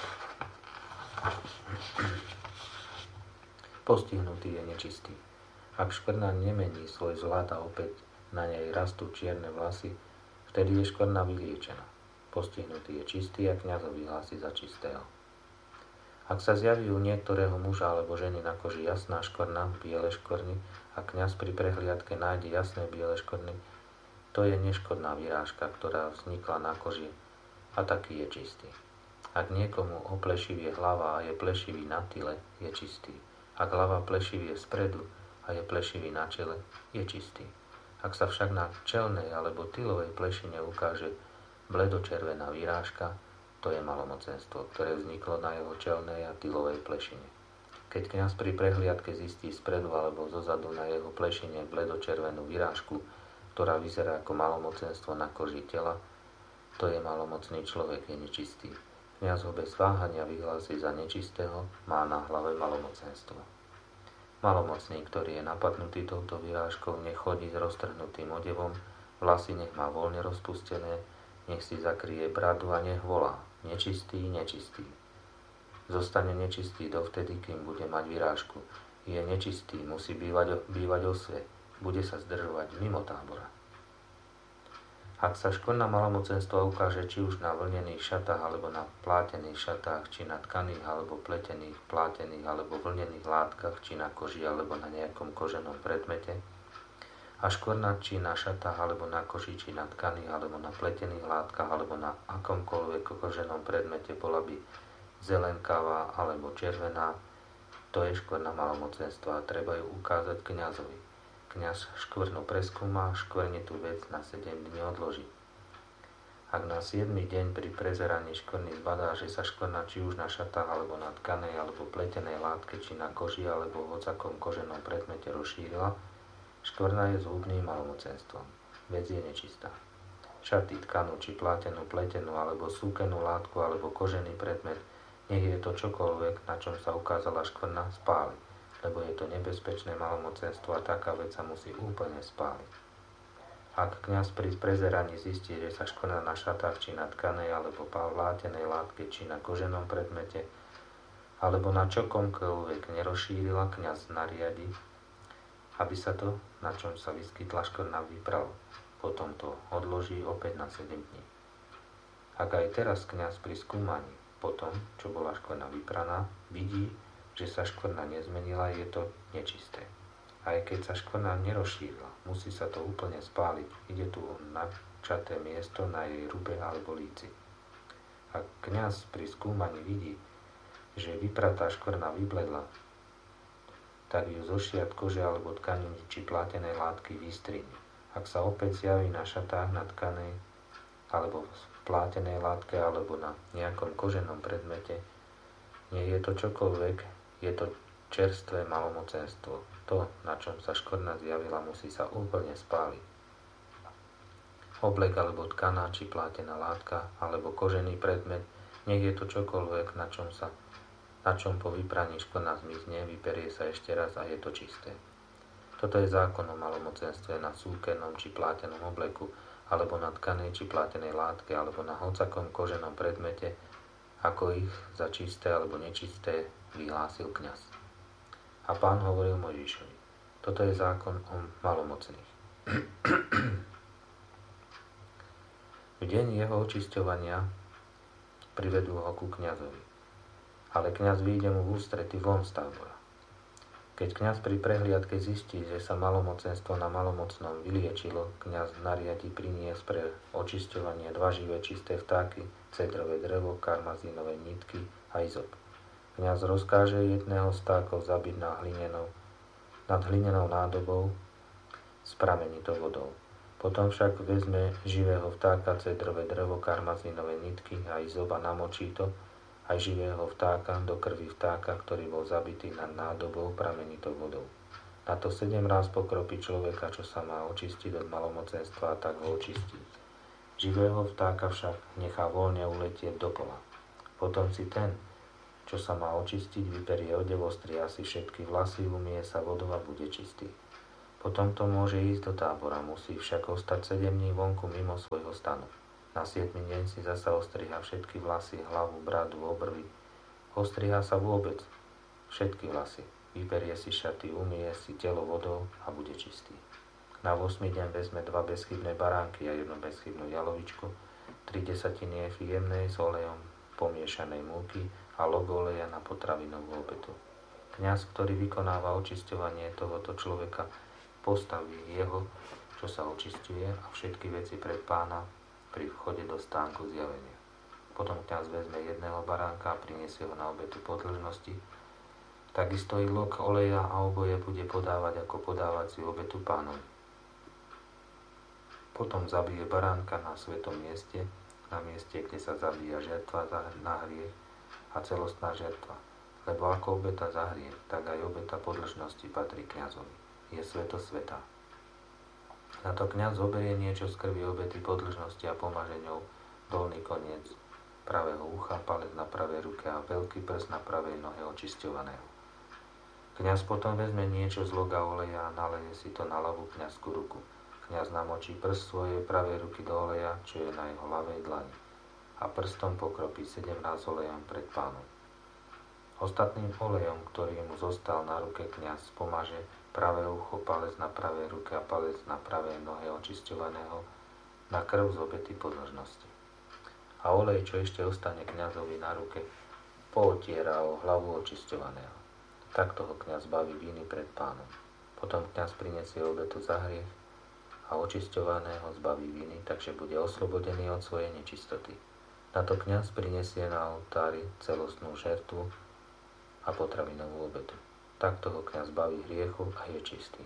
Postihnutý je nečistý. Ak škvrna nemení svoj zlat a opäť na nej rastú čierne vlasy, vtedy je škvrna vyliečená. Postihnutý je čistý a kňaz ho vyhlási za čistého. Ak sa zjaví u niektorého muža alebo ženy na koži jasná škvrna, biele škvrny a kňaz pri prehliadke nájde jasné biele škvrny, to je neškodná vyrážka, ktorá vznikla na koži a taký je čistý. Ak niekomu oplešivie hlava a je plešivý na tyle, je čistý. Ak hlava plešivie spredu a je plešivý na čele, je čistý. Ak sa však na čelnej alebo tylovej plešine ukáže bledočervená vyrážka, to je malomocenstvo, ktoré vzniklo na jeho čelnej a tylovej plešine. Keď kňaz pri prehliadke zistí spredu alebo zozadu na jeho plešine bledočervenú vyrážku, ktorá vyzerá ako malomocenstvo na koži tela, to je malomocný človek, je nečistý. Kňaz ho bez váhania vyhlási za nečistého, má na hlave malomocenstvo. Malomocný, ktorý je napadnutý touto vyrážkou, nech chodí s roztrhnutým odevom, vlasy nech má voľne rozpustené, nech si zakrie bradu a nech volá: nečistý, nečistý. Zostane nečistý dovtedy, kým bude mať vyrážku. Je nečistý, musí bývať, bývať osve, bude sa zdržovať mimo tábora. Ak sa škvrna malomocenstva ukáže či už na vlnených šatách, alebo na plátených šatách, či na tkaných, alebo pletených, plátených, alebo vlnených látkach, či na koži, alebo na nejakom koženom predmete, a škvrna či na šatách, alebo na koži, či na tkaných, alebo na pletených látkach, alebo na akomkoľvek koženom predmete bola by zelenkavá alebo červená, to je škvrna malomocenstva a treba ju ukázať kňazovi. Kňaz škvrnu preskúma, škvrnitú vec na sedem dní odloží. Ak na siedmy deň pri prezeraní škvrny zbadá, že sa škvrna či už na šatách, alebo na tkanej, alebo pletenej látke, či na koži, alebo v hocakom koženom predmete rozšírila, škvrna je zhubným malomocenstvom. Vec je nečistá. Šaty, tkanú, či plátenú, pletenú, alebo súkenú látku, alebo kožený predmet, nech je to čokoľvek, na čom sa ukázala škvrna, spáli, lebo je to nebezpečné malomocenstvo a taká vec sa musí úplne spáliť. Ak kňaz pri prezeraní zistí, že sa škvrna na šatách, či na tkanej, alebo plátenej látke, či na koženom predmete, alebo na čokomkoľvek nerozšírila, kňaz nariadi, aby sa to, na čom sa vyskytla škvrna, vypralo. Potom to odloží opäť na sedem dní. Ak aj teraz kňaz pri skúmaní, potom, čo bola škvrna vypraná, vidí, že sa škvrna nezmenila, je to nečisté. Aj keď sa škvrna nerozšírila, musí sa to úplne spáliť. Ide tu o načaté miesto na jej rube alebo líci. Ak kňaz pri skúmaní vidí, že vypratá škvrna vybledla, tak ju zo šiat kože alebo tkaniny či plátenej látky vystrihne. Ak sa opäť zjaví na šatách, na tkanej alebo plátenej látke alebo na nejakom koženom predmete, nech je to čokoľvek, je to čerstvé malomocenstvo. To, na čom sa škvrna zjavila, musí sa úplne spáliť. Oblek alebo tkaná či plátená látka alebo kožený predmet, nech je to čokoľvek, na čom sa na čom po vypraní škvrna zmizne, vyperie sa ešte raz a je to čisté. Toto je zákon o malomocenstve na súkenom či plátenom obleku, alebo na tkanej či plátenej látke, alebo na hocakom koženom predmete, ako ich za čisté alebo nečisté vyhlásil kňaz. A Pán hovoril Mojžišovi: toto je zákon o malomocných. V deň jeho očisťovania privedú ho ku kňazovi, ale kňaz vyjde mu v ústrety von z tábora. Keď kňaz pri prehliadke zistí, že sa malomocenstvo na malomocnom vyliečilo, kňaz nariadi priniesť pre očisťovanie dva živé čisté vtáky, cedrové drevo, karmazínové nitky a izop. Kňaz rozkáže jedného z vtákov zabiť na hlinenou, nad hlinenou nádobou s pramenitou vodou. Potom však vezme živého vtáka, cedrové drevo, karmazínové nitky a izop a namočí to, aj živého vtáka, do krvi vtáka, ktorý bol zabitý nad nádobou pramenitou vodou. Na to sedem ráz pokropí človeka, čo sa má očistiť od malomocenstva, a tak ho očistí. Živého vtáka však nechá voľne uletieť do pola. Potom si ten, čo sa má očistiť, vyperie odev, ostria si všetky vlasy, umie sa vodou a bude čistý. Potom to môže ísť do tábora, musí však ostať sedem dní vonku mimo svojho stanu. Na siedmy deň si zasa ostriha všetky vlasy, hlavu, bradu, obrvy. Ostriha sa vôbec všetky vlasy. Vyberie si šaty, umie si telo vodou a bude čistý. Na ôsmy deň vezme dva bezchybné baránky a jednu bezchybnú jalovičku, tri desatiny efy jemnej s olejom pomiešanej múky a log oleja na potravinovú obetu. Kňaz, ktorý vykonáva očisťovanie tohoto človeka, postaví jeho, čo sa očisťuje, a všetky veci pred Pána pri vchode do stánku zjavenia. Potom kňaz vezme jedného baránka a priniesie ho na obetu podĺžnosti. Takisto i log oleja a oboje bude podávať ako podávaciu obetu Pánovi. Potom zabije baránka na svetom mieste, na mieste, kde sa zabíja žertva na hriech a celostná žertva. Lebo ako obeta za hriech, tak aj obeta podĺžnosti patrí kňazovi. Je sveto svätá. Na to kňaz zoberie niečo z krvi obety podĺžnosti a pomaže ňou dolný koniec pravého ucha, palec na pravej ruke a veľký prst na pravej nohe očisťovaného. Kňaz potom vezme niečo z loga oleja a naleje si to na ľavú kňazskú ruku. Kňaz namočí prst svojej pravej ruky do oleja, čo je na jeho ľavej dlani, a prstom pokropí sedemnásť olejom pred Pánom. Ostatným olejom, ktorý mu zostal na ruke, kňaz pomaže pravé ucho, palec na pravej ruke a palec na pravej nohe očisťovaného na krv z obety podĺžnosti. A olej, čo ešte ostane kňazovi na ruke, pootiera o hlavu očisťovaného. Takto ho kňaz baví viny pred Pánom. Potom kňaz prinesie obetu za hriech a očisťovaného zbaví viny, takže bude oslobodený od svojej nečistoty. Na to kňaz prinesie na oltári celostnú žertvu a potravinovú obetu. Takto ho kňaz baví hriechu a je čistý.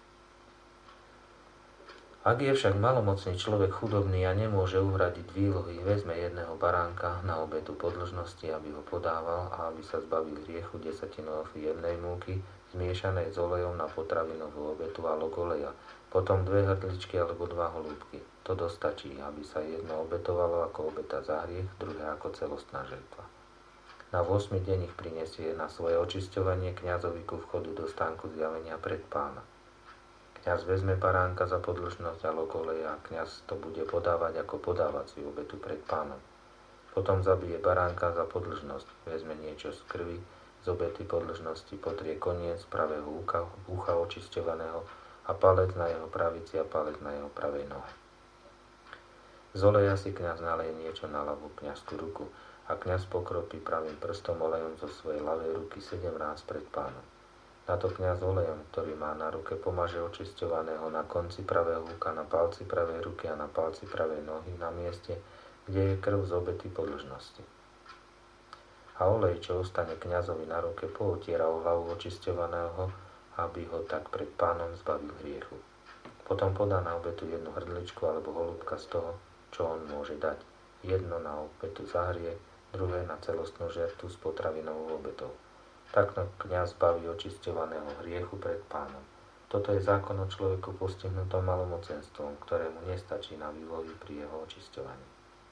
Ak je však malomocný človek chudobný a nemôže uhradiť výlohy, vezme jedného baránka na obetu podĺžnosti, aby ho podával a aby sa zbavil hriechu desatinou jemnej múky, zmiešanej s olejom na potravinovú obetu a log oleja, potom dve hrdličky alebo dva holúbky. To dostačí, aby sa jedno obetovalo ako obeta za hriech, druhé ako celostná žertva. Na ôsmy deň ich prinesie na svoje očisťovanie kňazovi ku vchodu do stánku zjavenia pred Pána. Kňaz vezme baránka za podĺžnosť a log oleja a kňaz to bude podávať ako podávaciu obetu pred Pánom. Potom zabije baránka za podĺžnosť, vezme niečo z krvi, z obety podĺžnosti, potrie koniec pravého ucha, ucha očisťovaného a palec na jeho pravici a palec na jeho pravej nohe. Z oleja si kňaz naleje niečo na ľavú kňazskú ruku a kňaz pokropí pravým prstom olejom zo svojej ľavej ruky sedemnásť pred Pánom. Na to kňaz olejom, ktorý má na ruke, pomaže očisťovaného na konci pravého ucha, na palci pravej ruky a na palci pravej nohy na mieste, kde je krv z obety podĺžnosti. A olej, čo ostane kňazovi na ruke, pootiera o hlavu očisťovaného, aby ho tak pred Pánom zbavil hriechu. Potom podá na obetu jednu hrdličku alebo holúbka z toho, čo on môže dať. Jedno na obetu za hriech, druhé na celostnú žertu s potravinovou obetou. Takto kňaz baví očisťovaného hriechu pred Pánom. Toto je zákon o človeku postihnutom malomocenstvom, ktorému nestačí na výlohy pri jeho očisťovaní.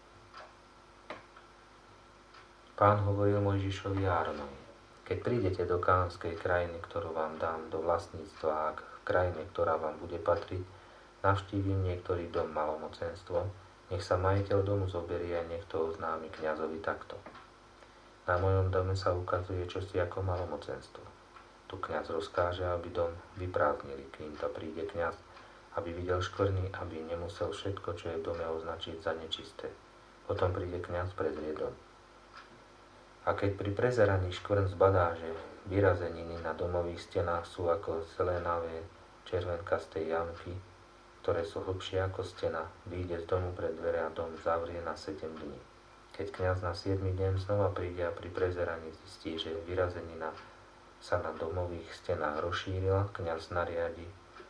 Pán hovoril Mojžišovi a Áronovi: keď prídete do kánskej krajiny, ktorú vám dám do vlastníctva, a v krajine, ktorá vám bude patriť, navštívim niektorý dom malomocenstvom, nech sa majiteľ domu zoberie a nech to oznámi kňazovi takto: na mojom dome sa ukazuje čosi ako malomocenstvo. Tu kňaz rozkáže, aby dom vyprázdnili, kým to príde kňaz, aby videl škvrny, aby nemusel všetko, čo je v dome, označiť za nečisté. Potom príde kňaz prezrie dom. A keď pri prezeraní škvrn zbadá, že vyrazeniny na domových stenách sú ako zelenavé červenkasté jamky, ktoré sú hlbšie ako stena, vyjde z domu pred dvere a dom zavrie na sedem dní. Keď kňaz na siedmy deň znova príde a pri prezeraní zistí, že vyrazenina sa na domových stenách rozšírila, kňaz nariadi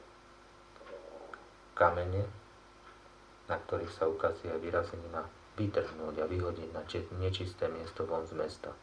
kamene, na ktorých sa ukazuje vyrazenina, vytrhnúť a vyhodiť na nečisté miesto von z mesta.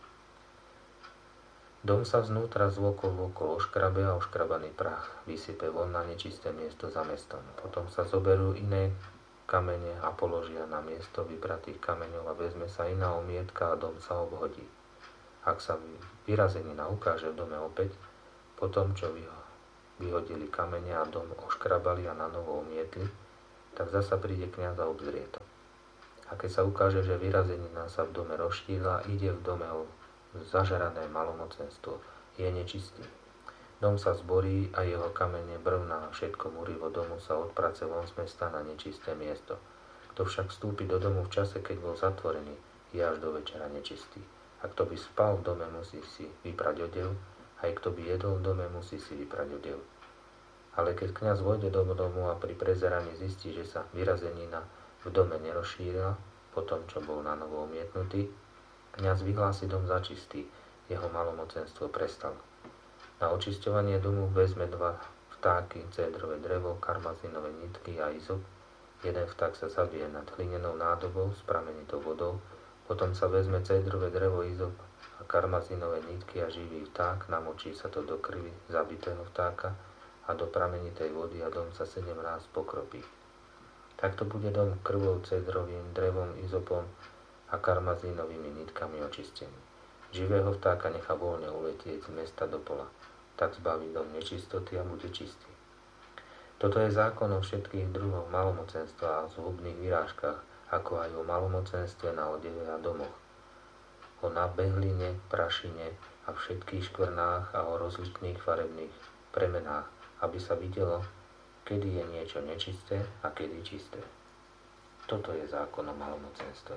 Dom sa znútra zvokol okolo oškrabe a oškrabaný prach vysype von na nečisté miesto za mestom. Potom sa zoberú iné kamene a položia na miesto vybratých kameňov a vezme sa iná omietka a dom sa obhodí. Ak sa vyrazenina ukáže v dome opäť, po tom, čo vyhodili kamene a dom oškrabali a na novo umietli, tak zasa príde kňaz a obzrie to. A keď sa ukáže, že vyrazenina sa v dome rozšírila, ide v dome o zažerané malomocenstvo, je nečistý. Dom sa zborí a jeho kamene, brvná a všetko múrivo domu sa odprace von z mesta na nečisté miesto. Kto však vstúpi do domu v čase, keď bol zatvorený, je až do večera nečistý. A kto by spal v dome, musí si vyprať odev, aj kto by jedol v dome, musí si vyprať odev. Ale keď kňaz vojde do domu a pri prezeraní zistí, že sa vyrazenina v dome nerozšírila, po tom, čo bol na novo umietnutý, kňaz vyhlási dom za čistý, jeho malomocenstvo prestalo. Na očisťovanie domu vezme dva vtáky, cédrové drevo, karmazinové nitky a izop. Jeden vták sa zabije nad hlinenou nádobou s pramenitou vodou, potom sa vezme cédrové drevo, izop a karmazinové nitky a živý vták, namočí sa to do krvi zabitého vtáka a do pramenitej vody a dom sa sedem ráz pokropí. Takto bude dom krvou, cédrovým drevom, izopom a karmazínovými nitkami očistený. Živého vtáka nechá voľne uletieť z mesta do pola. Tak zbaví dom nečistoty a bude čistý. Toto je zákon o všetkých druhoch malomocenstva a zhubných vyrážkach, ako aj o malomocenstve na odeve a domoch, o nabehline, prašine a všetkých škvrnách a o rozličných farebných premenách, aby sa videlo, kedy je niečo nečisté a kedy čisté. Toto je zákon o malomocenstve.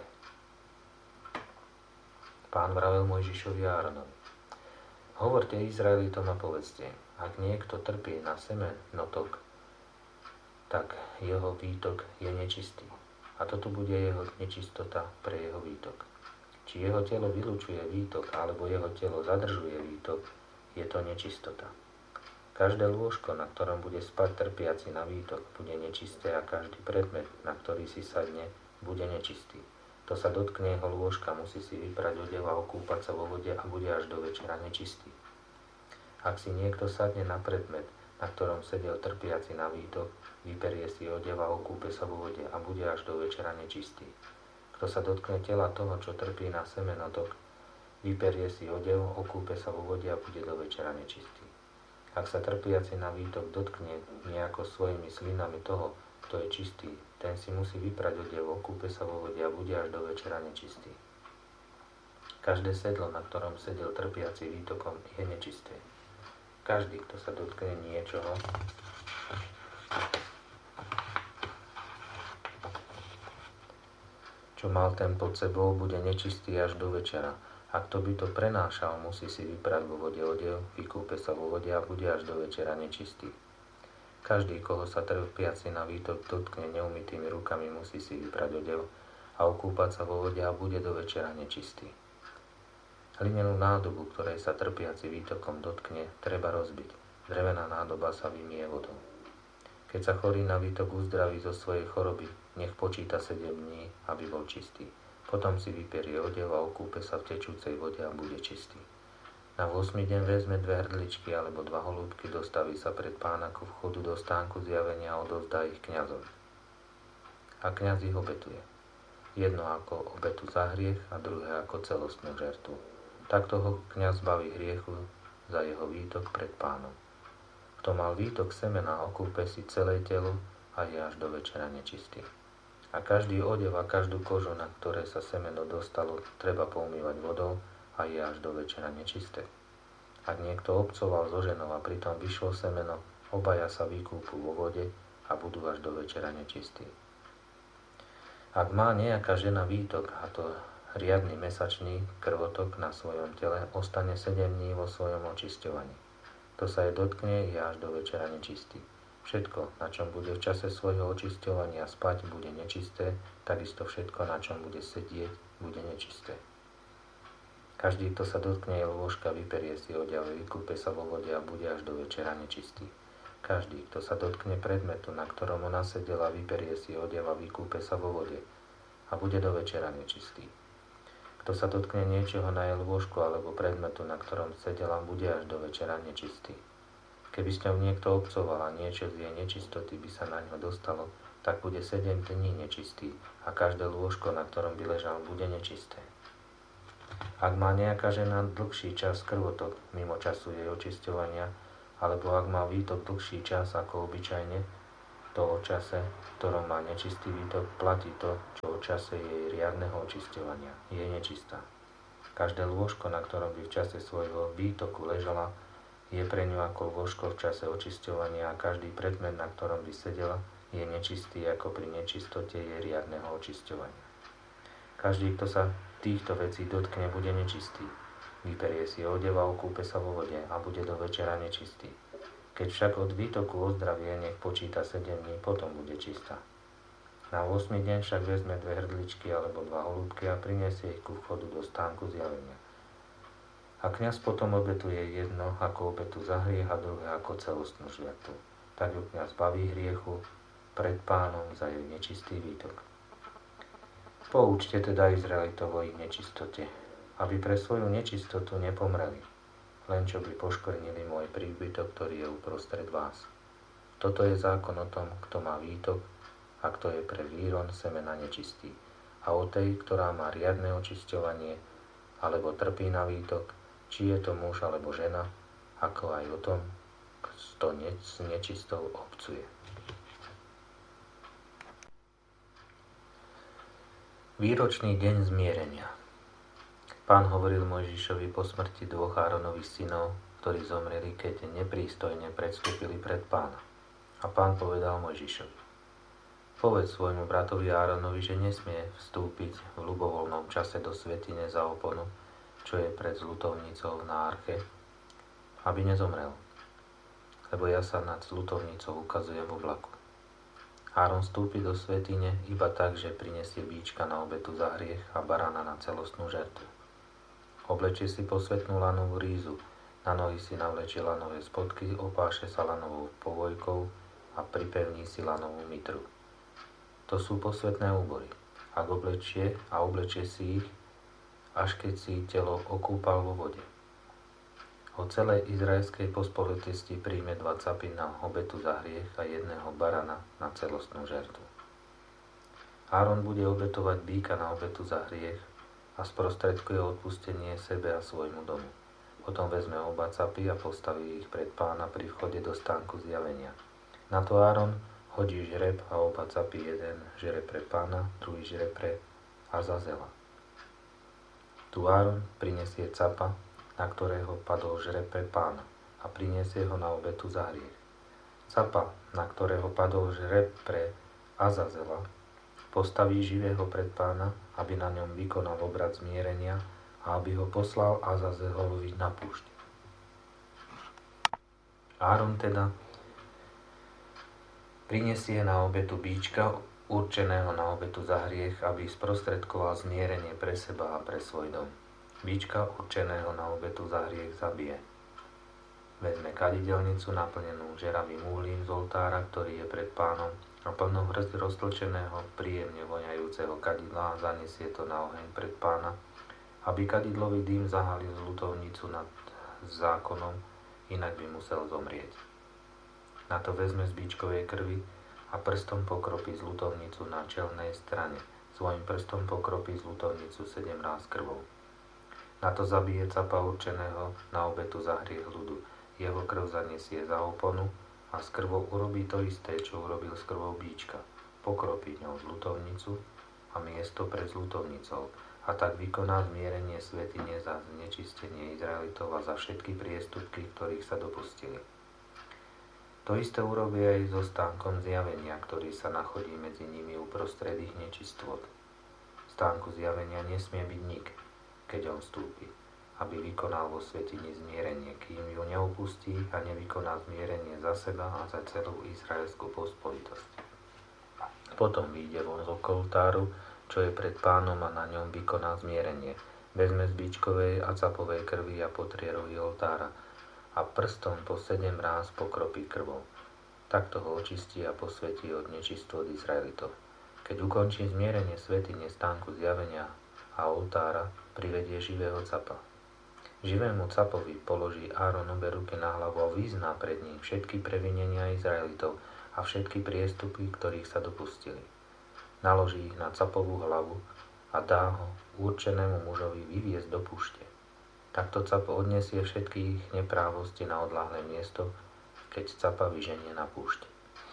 Pán vravel Mojžišovi a Áronovi: Hovorte Izraelitom a povedzte, ak niekto trpí na semen notok, tak jeho výtok je nečistý. A toto bude jeho nečistota pre jeho výtok. Či jeho telo vylučuje výtok, alebo jeho telo zadržuje výtok, je to nečistota. Každé lôžko, na ktorom bude spať trpiaci na výtok, bude nečisté a každý predmet, na ktorý si sadne, bude nečistý. Kto sa dotkne jeho lôžka, musí si vyprať odev a okúpať sa vo vode a bude až do večera nečistý. Ak si niekto sadne na predmet, na ktorom sedel trpiaci na výtok, vyperie si odev a okúpe sa vo vode a bude až do večera nečistý. Kto sa dotkne tela toho, čo trpí na semenotok, vyperie si odev, okúpe sa vo vode a bude do večera nečistý. Ak sa trpiaci na výtok dotkne nejako svojimi slinami toho, kto je čistý, ten si musí vyprať odev, okúpe sa vo vode a bude až do večera nečistý. Každé sedlo, na ktorom sedel trpiaci výtokom, je nečisté. Každý, kto sa dotkne niečoho, čo mal ten pod sebou, bude nečistý až do večera. A kto by to prenášal, musí si vyprať vo vode odev, vykúpe sa vo vode a bude až do večera nečistý. Každý, koho sa trpiaci na výtok dotkne neumytými rukami, musí si vyprať odev a okúpať sa vo vode a bude do večera nečistý. Hlinenú nádobu, ktorej sa trpiaci výtokom dotkne, treba rozbiť. Drevená nádoba sa vymie vodou. Keď sa chorý na výtok uzdraví zo svojej choroby, nech počíta sedem dní, aby bol čistý. Potom si vyperie odev a okúpe sa v tečúcej vode a bude čistý. Na ôsmy deň vezme dve hrdličky alebo dva holúbky, dostaví sa pred pána ku vchodu do stánku zjavenia a odovzdá ich kňazovi. A kňaz ich obetuje. Jedno ako obetu za hriech a druhé ako celostnú žertvu. Takto ho kňaz zbaví hriechu za jeho výtok pred pánom. Kto mal výtok semena, okúpe si celé telo a je až do večera nečistý. A každý odev a každú kožu, na ktoré sa semeno dostalo, treba poumývať vodou a je až do večera nečisté. Ak niekto obcoval so ženou a pritom vyšlo semeno, obaja sa vykúpu vo vode a budú až do večera nečistí. Ak má nejaká žena výtok, a to riadny mesačný krvotok na svojom tele, ostane sedem dní vo svojom očisťovaní. Kto sa jej dotkne, je až do večera nečistý. Všetko, na čom bude v čase svojho očisťovania spať, bude nečisté, takisto všetko, na čom bude sedieť, bude nečisté. Každý, kto sa dotkne jej lôžka, vyperie si odev, vykúpe sa vo vode a bude až do večera nečistý. Každý, kto sa dotkne predmetu, na ktorom ona sedela, vyperie si odev a vykúpe sa vo vode a bude do večera nečistý. Kto sa dotkne niečoho na jej lôžku alebo predmetu, na ktorom sedela, bude až do večera nečistý. Keby s ňou niekto obcoval a niečo z jej nečistoty by sa na ňo dostalo, tak bude sedem dní nečistý a každé lôžko, na ktorom by ležal, bude nečisté. Ak má nejaká žena dlhší čas krvotok mimo času jej očisťovania, alebo ak má výtok dlhší čas ako obyčajne, to o čase, v ktorom má nečistý výtok, platí to, čo o čase jej riadneho očisťovania. Je nečistá. Každé lôžko, na ktorom by v čase svojho výtoku ležala, je pre ňu ako lôžko v čase očisťovania a každý predmet, na ktorom by sedela, je nečistý ako pri nečistote jej riadneho očisťovania. Každý, kto sa týchto vecí dotkne, bude nečistý. Vyperie si odev a okúpe sa vo vode a bude do večera nečistý. Keď však od výtoku ozdravie, nech počíta sedem dní, potom bude čistá. Na ôsmy deň však vezme dve hrdličky alebo dva holúbky a prinesie ich ku vchodu do stánku zjavenia. A kňaz potom obetuje jedno ako obetu za hriech a druhé ako celostnú žľatvu. Tak ju kňaz baví hriechu pred Pánom za jej nečistý výtok. Poučte teda Izraelitov o ich nečistote, aby pre svoju nečistotu nepomreli, len čo by poškvrnili môj príbytok, ktorý je uprostred vás. Toto je zákon o tom, kto má výtok a kto je pre výron semena nečistý, a o tej, ktorá má riadne očisťovanie, alebo trpí na výtok, či je to muž alebo žena, ako aj o tom, kto s nečistou obcuje. Výročný deň zmierenia. Pán hovoril Mojžišovi po smrti dvoch Áronových synov, ktorí zomreli, keď neprístojne predstúpili pred Pána. A Pán povedal Mojžišovi: Povedz svojmu bratovi Áronovi, že nesmie vstúpiť v ľubovoľnom čase do svätyne za oponu, čo je pred zľutovnicou na arche, aby nezomrel, lebo ja sa nad zľutovnicou ukazujem v oblaku. Áron vstúpi do svätyne iba tak, že prinesie bíčka na obetu za hriech a barána na celostnú žertvu. Oblečie si posvätnú lanovú rízu, na nohy si navlečie lanové spodky, opáše sa lanovou povojkou a pripevní si lanovú mitru. To sú posvätné úbory. Ak oblečie a oblečie si ich, až keď si telo okúpal vo vode. Od celej izraelskej pospolitosti príjme dva capy na obetu za hriech a jedného barana na celostnú žertvu. Áron bude obetovať býka na obetu za hriech a sprostredkuje odpustenie sebe a svojmu domu. Potom vezme oba capy a postaví ich pred Pána pri vchode do stánku zjavenia. Na to Áron hodí žreb a oba capy, jeden žreb pre Pána, druhý žreb pre Azazela. Tu Áron prinesie capa, na ktorého padol žreb pre Pána, a prinesie ho na obetu za hriech. Capa, na ktorého padol žreb pre Azazela, postaví živého pred Pána, aby na ňom vykonal obrad zmierenia a aby ho poslal Azazelovi na púšť. Áron teda prinesie na obetu bíčka, určeného na obetu za hriech, aby sprostredkoval zmierenie pre seba a pre svoj dom. Bíčka určeného na obetu za hriech zabije. Vezme kadidelnicu naplnenú žeravým uhlím z oltára, ktorý je pred Pánom, a plnú hrst roztlčeného, príjemne voňajúceho kadidla a zanesie to na oheň pred Pána, aby kadidlový dým zahalil zľutovnicu nad zákonom, inak by musel zomrieť. Na to vezme z bíčkovej krvi a prstom pokropí zľutovnicu na čelnej strane. Svojim prstom pokropí zľutovnicu sedem ráz krvou. Na to zabije capa určeného na obetu za hriech ľudu. Jeho krv zanesie za oponu a s krvou urobí to isté, čo urobil s krvou bíčka. Pokropí ňou zľutovnicu a miesto pred zľutovnicou a tak vykoná zmierenie svätyne za znečistenie Izraelitov a za všetky priestupky, ktorých sa dopustili. To isté urobí aj so stánkom zjavenia, ktorý sa nachodí medzi nimi uprostred ich nečistôt. V stánku zjavenia nesmie byť nik, keď on vstúpi, aby vykonal vo svätyni zmierenie, kým ju neopustí a nevykoná zmierenie za seba a za celú izraelskú pospolitosť. Potom vyjde von z oltáru, čo je pred Pánom, a na ňom vykoná zmierenie. Vezme z bíčkovej a capovej krvi a potrie rohy oltára a prstom po sedem ráz pokropí krvou. Takto ho očistí a posvätí od nečistôt Izraelitov. Keď ukončí zmierenie svätyne, stánku zjavenia a oltára, privedie živého capa. Živému capovi položí Áron obe ruky na hlavu a vyzná pred ním všetky previnenia Izraelitov a všetky priestupy, ktorých sa dopustili. Naloží ich na capovú hlavu a dá ho určenému mužovi vyviesť do púšte. Takto capa odniesie všetkých neprávosti na odľahlé miesto, keď capa vyženie na púšte.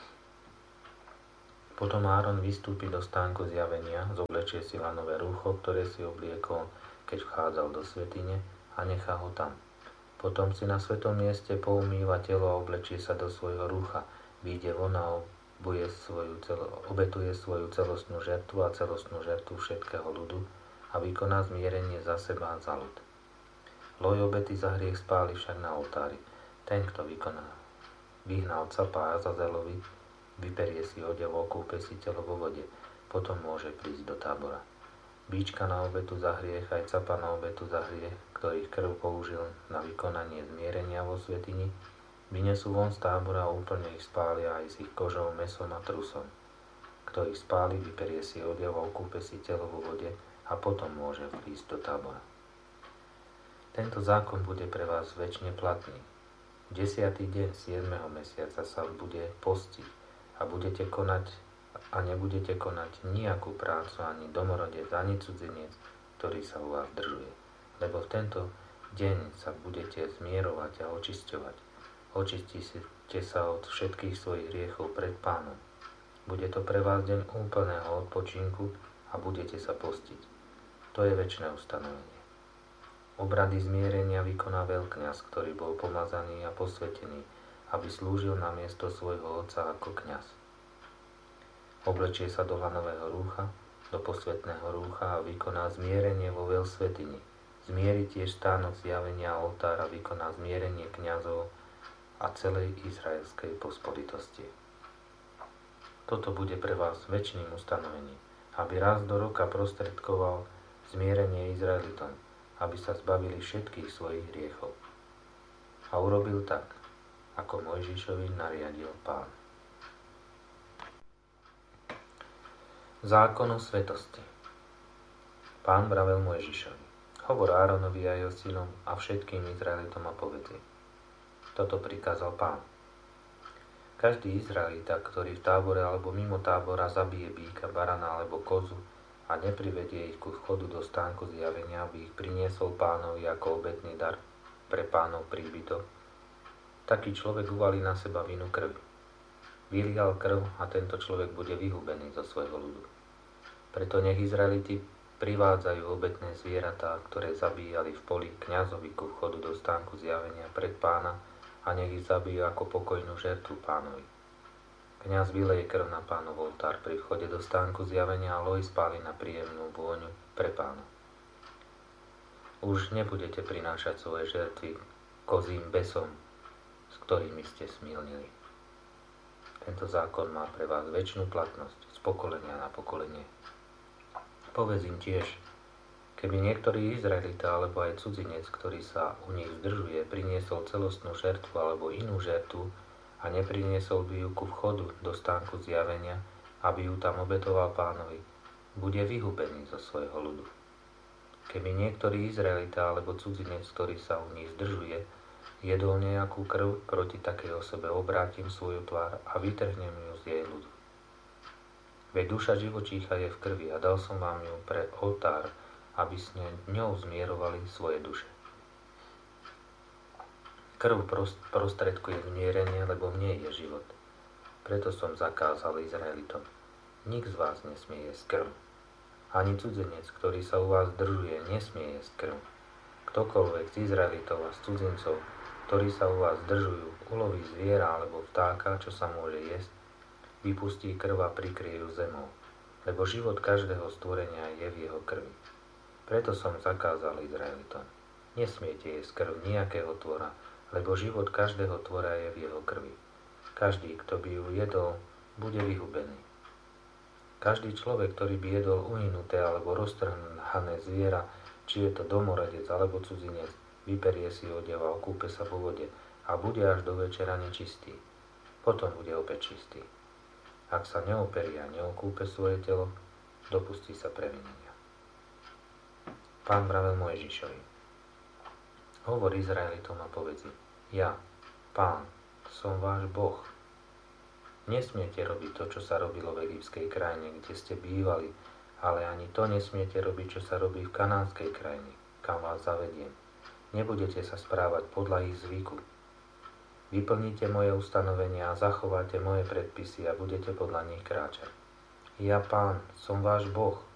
Potom Áron vystúpi do stánku zjavenia, zoblečie si lanové rúcho, ktoré si obliekol, keď vchádzal do svätyne, a nechá ho tam. Potom si na svetom mieste poumýva telo a oblečie sa do svojho rúcha, vyjde von a obuje svoju celo, obetuje svoju celostnú žertvu a celostnú žertvu všetkého ľudu a vykoná zmierenie za seba a za ľud. Loj obety za hriech spáli však na oltári. Ten, kto vykoná, vyhnal capa Azazelovi, vyperie si odev, okúpe si telo vo vode, potom môže prísť do tábora. Bíčka na obetu za hriech aj capa na obetu za hriech, ktorých krv použil na vykonanie zmierenia vo svätyni, vynesú von z tábora a úplne ich spália aj s ich kožou, mäsom a trusom. Kto ich spáli, vyperie si odev, okúpe si telo vo vode a potom môže prísť do tábora. Tento zákon bude pre vás večne platný. Desiatý deň siedmeho mesiaca sa bude postiť a budete konať a nebudete konať nejakú prácu ani domorodec, ani cudzinec, ktorý sa u vás držuje. Lebo v tento deň sa budete zmierovať a očisťovať. Očistíte sa od všetkých svojich hriechov pred Pánom. Bude to pre vás deň úplného odpočinku a budete sa postiť. To je večné ustanovenie. Obrady zmierenia vykoná veľkňaz, ktorý bol pomazaný a posvetený, aby slúžil na miesto svojho otca ako kňaz. Oblečie sa do lanového rúcha, do posvätného rúcha a vykoná zmierenie vo veľsvätyni. Zmieri tiež stánok zjavenia a oltára, vykoná zmierenie kňazov a celej izraelskej pospolitosti. Toto bude pre vás večným ustanovením, aby raz do roka prostredkoval zmierenie Izraelitom, aby sa zbavili všetkých svojich hriechov. A urobil tak, ako Mojžišovi nariadil Pán. Zákon o svetosti. Pán vravel Mojžišovi: Hovor Áronovi a jeho synom a všetkým Izraelitom a povedz im: Toto prikázal Pán. Každý Izraelita, ktorý v tábore alebo mimo tábora zabije býka, barana alebo kozu a neprivedie ich ku vchodu do stánku zjavenia, aby ich priniesol Pánovi ako obetný dar pre Pánov príbytok, taký človek uvalí na seba vinu krvi. Vylial krv a tento človek bude vyhubený zo svojho ľudu. Preto nech Izraeliti privádzajú obetné zvieratá, ktoré zabíjali v poli, kňazovi ku vchodu do stánku zjavenia pred Pána, a nech ich zabijú ako pokojnú žertvu Pánovi. Kňaz vyleje krv na Pánov oltár pri vchode do stánku zjavenia a loj spáli na príjemnú vôňu pre Pána. Už nebudete prinášať svoje žertvy kozím besom, s ktorými ste smilnili. Tento zákon má pre vás večnú platnosť z pokolenia na pokolenie. Povedz im tiež: Keby niektorý Izraelita alebo aj cudzinec, ktorý sa u nich zdržuje, priniesol celostnú žertvu alebo inú žertvu a nepriniesol by ju ku vchodu do stánku zjavenia, aby ju tam obetoval Pánovi, bude vyhubený zo svojho ľudu. Keby niektorý Izraelita alebo cudzinec, ktorý sa u nich zdržuje, jedol nejakú krv, proti takej osobe obrátim svoju tvár a vytrhnem ju z jej ľudu. Veď duša živočícha je v krvi a dal som vám ju pre oltár, aby ste ňou zmierovali svoje duše. Krv prostredkuje zmierenie, lebo v nej je život. Preto som zakázal Izraelitom: Nik z vás nesmie jesť krv. Ani cudzinec, ktorý sa u vás zdržuje, nesmie jesť krv. Ktokoľvek z Izraelitov a z cudzincov, ktorí sa u vás zdržujú, uloví zviera alebo vtáka, čo sa môže jesť, vypustí krv a prikrie ju zemou, lebo život každého stvorenia je v jeho krvi. Preto som zakázal Izraelitom: Nesmiete jesť krv nejakého tvora, lebo život každého tvora je v jeho krvi. Každý, kto by ju jedol, bude vyhubený. Každý človek, ktorý by jedol uhynuté alebo roztrhané zviera, či je to domorodec alebo cudzinec, vyperie si odev a okúpe sa vo vode a bude až do večera nečistý. Potom bude opäť čistý. Ak sa neoperie a neokúpe svoje telo, dopustí sa previnenia. Pán vravel Mojžišovi: Hovor Izraelitom a povedz im: Ja, Pán, som váš Boh. Nesmiete robiť to, čo sa robilo v egyptskej krajine, kde ste bývali, Ale ani to nesmiete robiť, čo sa robí v kanánskej krajine, kam vás zavediem. Nebudete sa správať podľa ich zvyku. Vyplníte moje ustanovenia a zachováte moje predpisy a budete podľa nich kráčať. Ja, Pán, som váš Boh,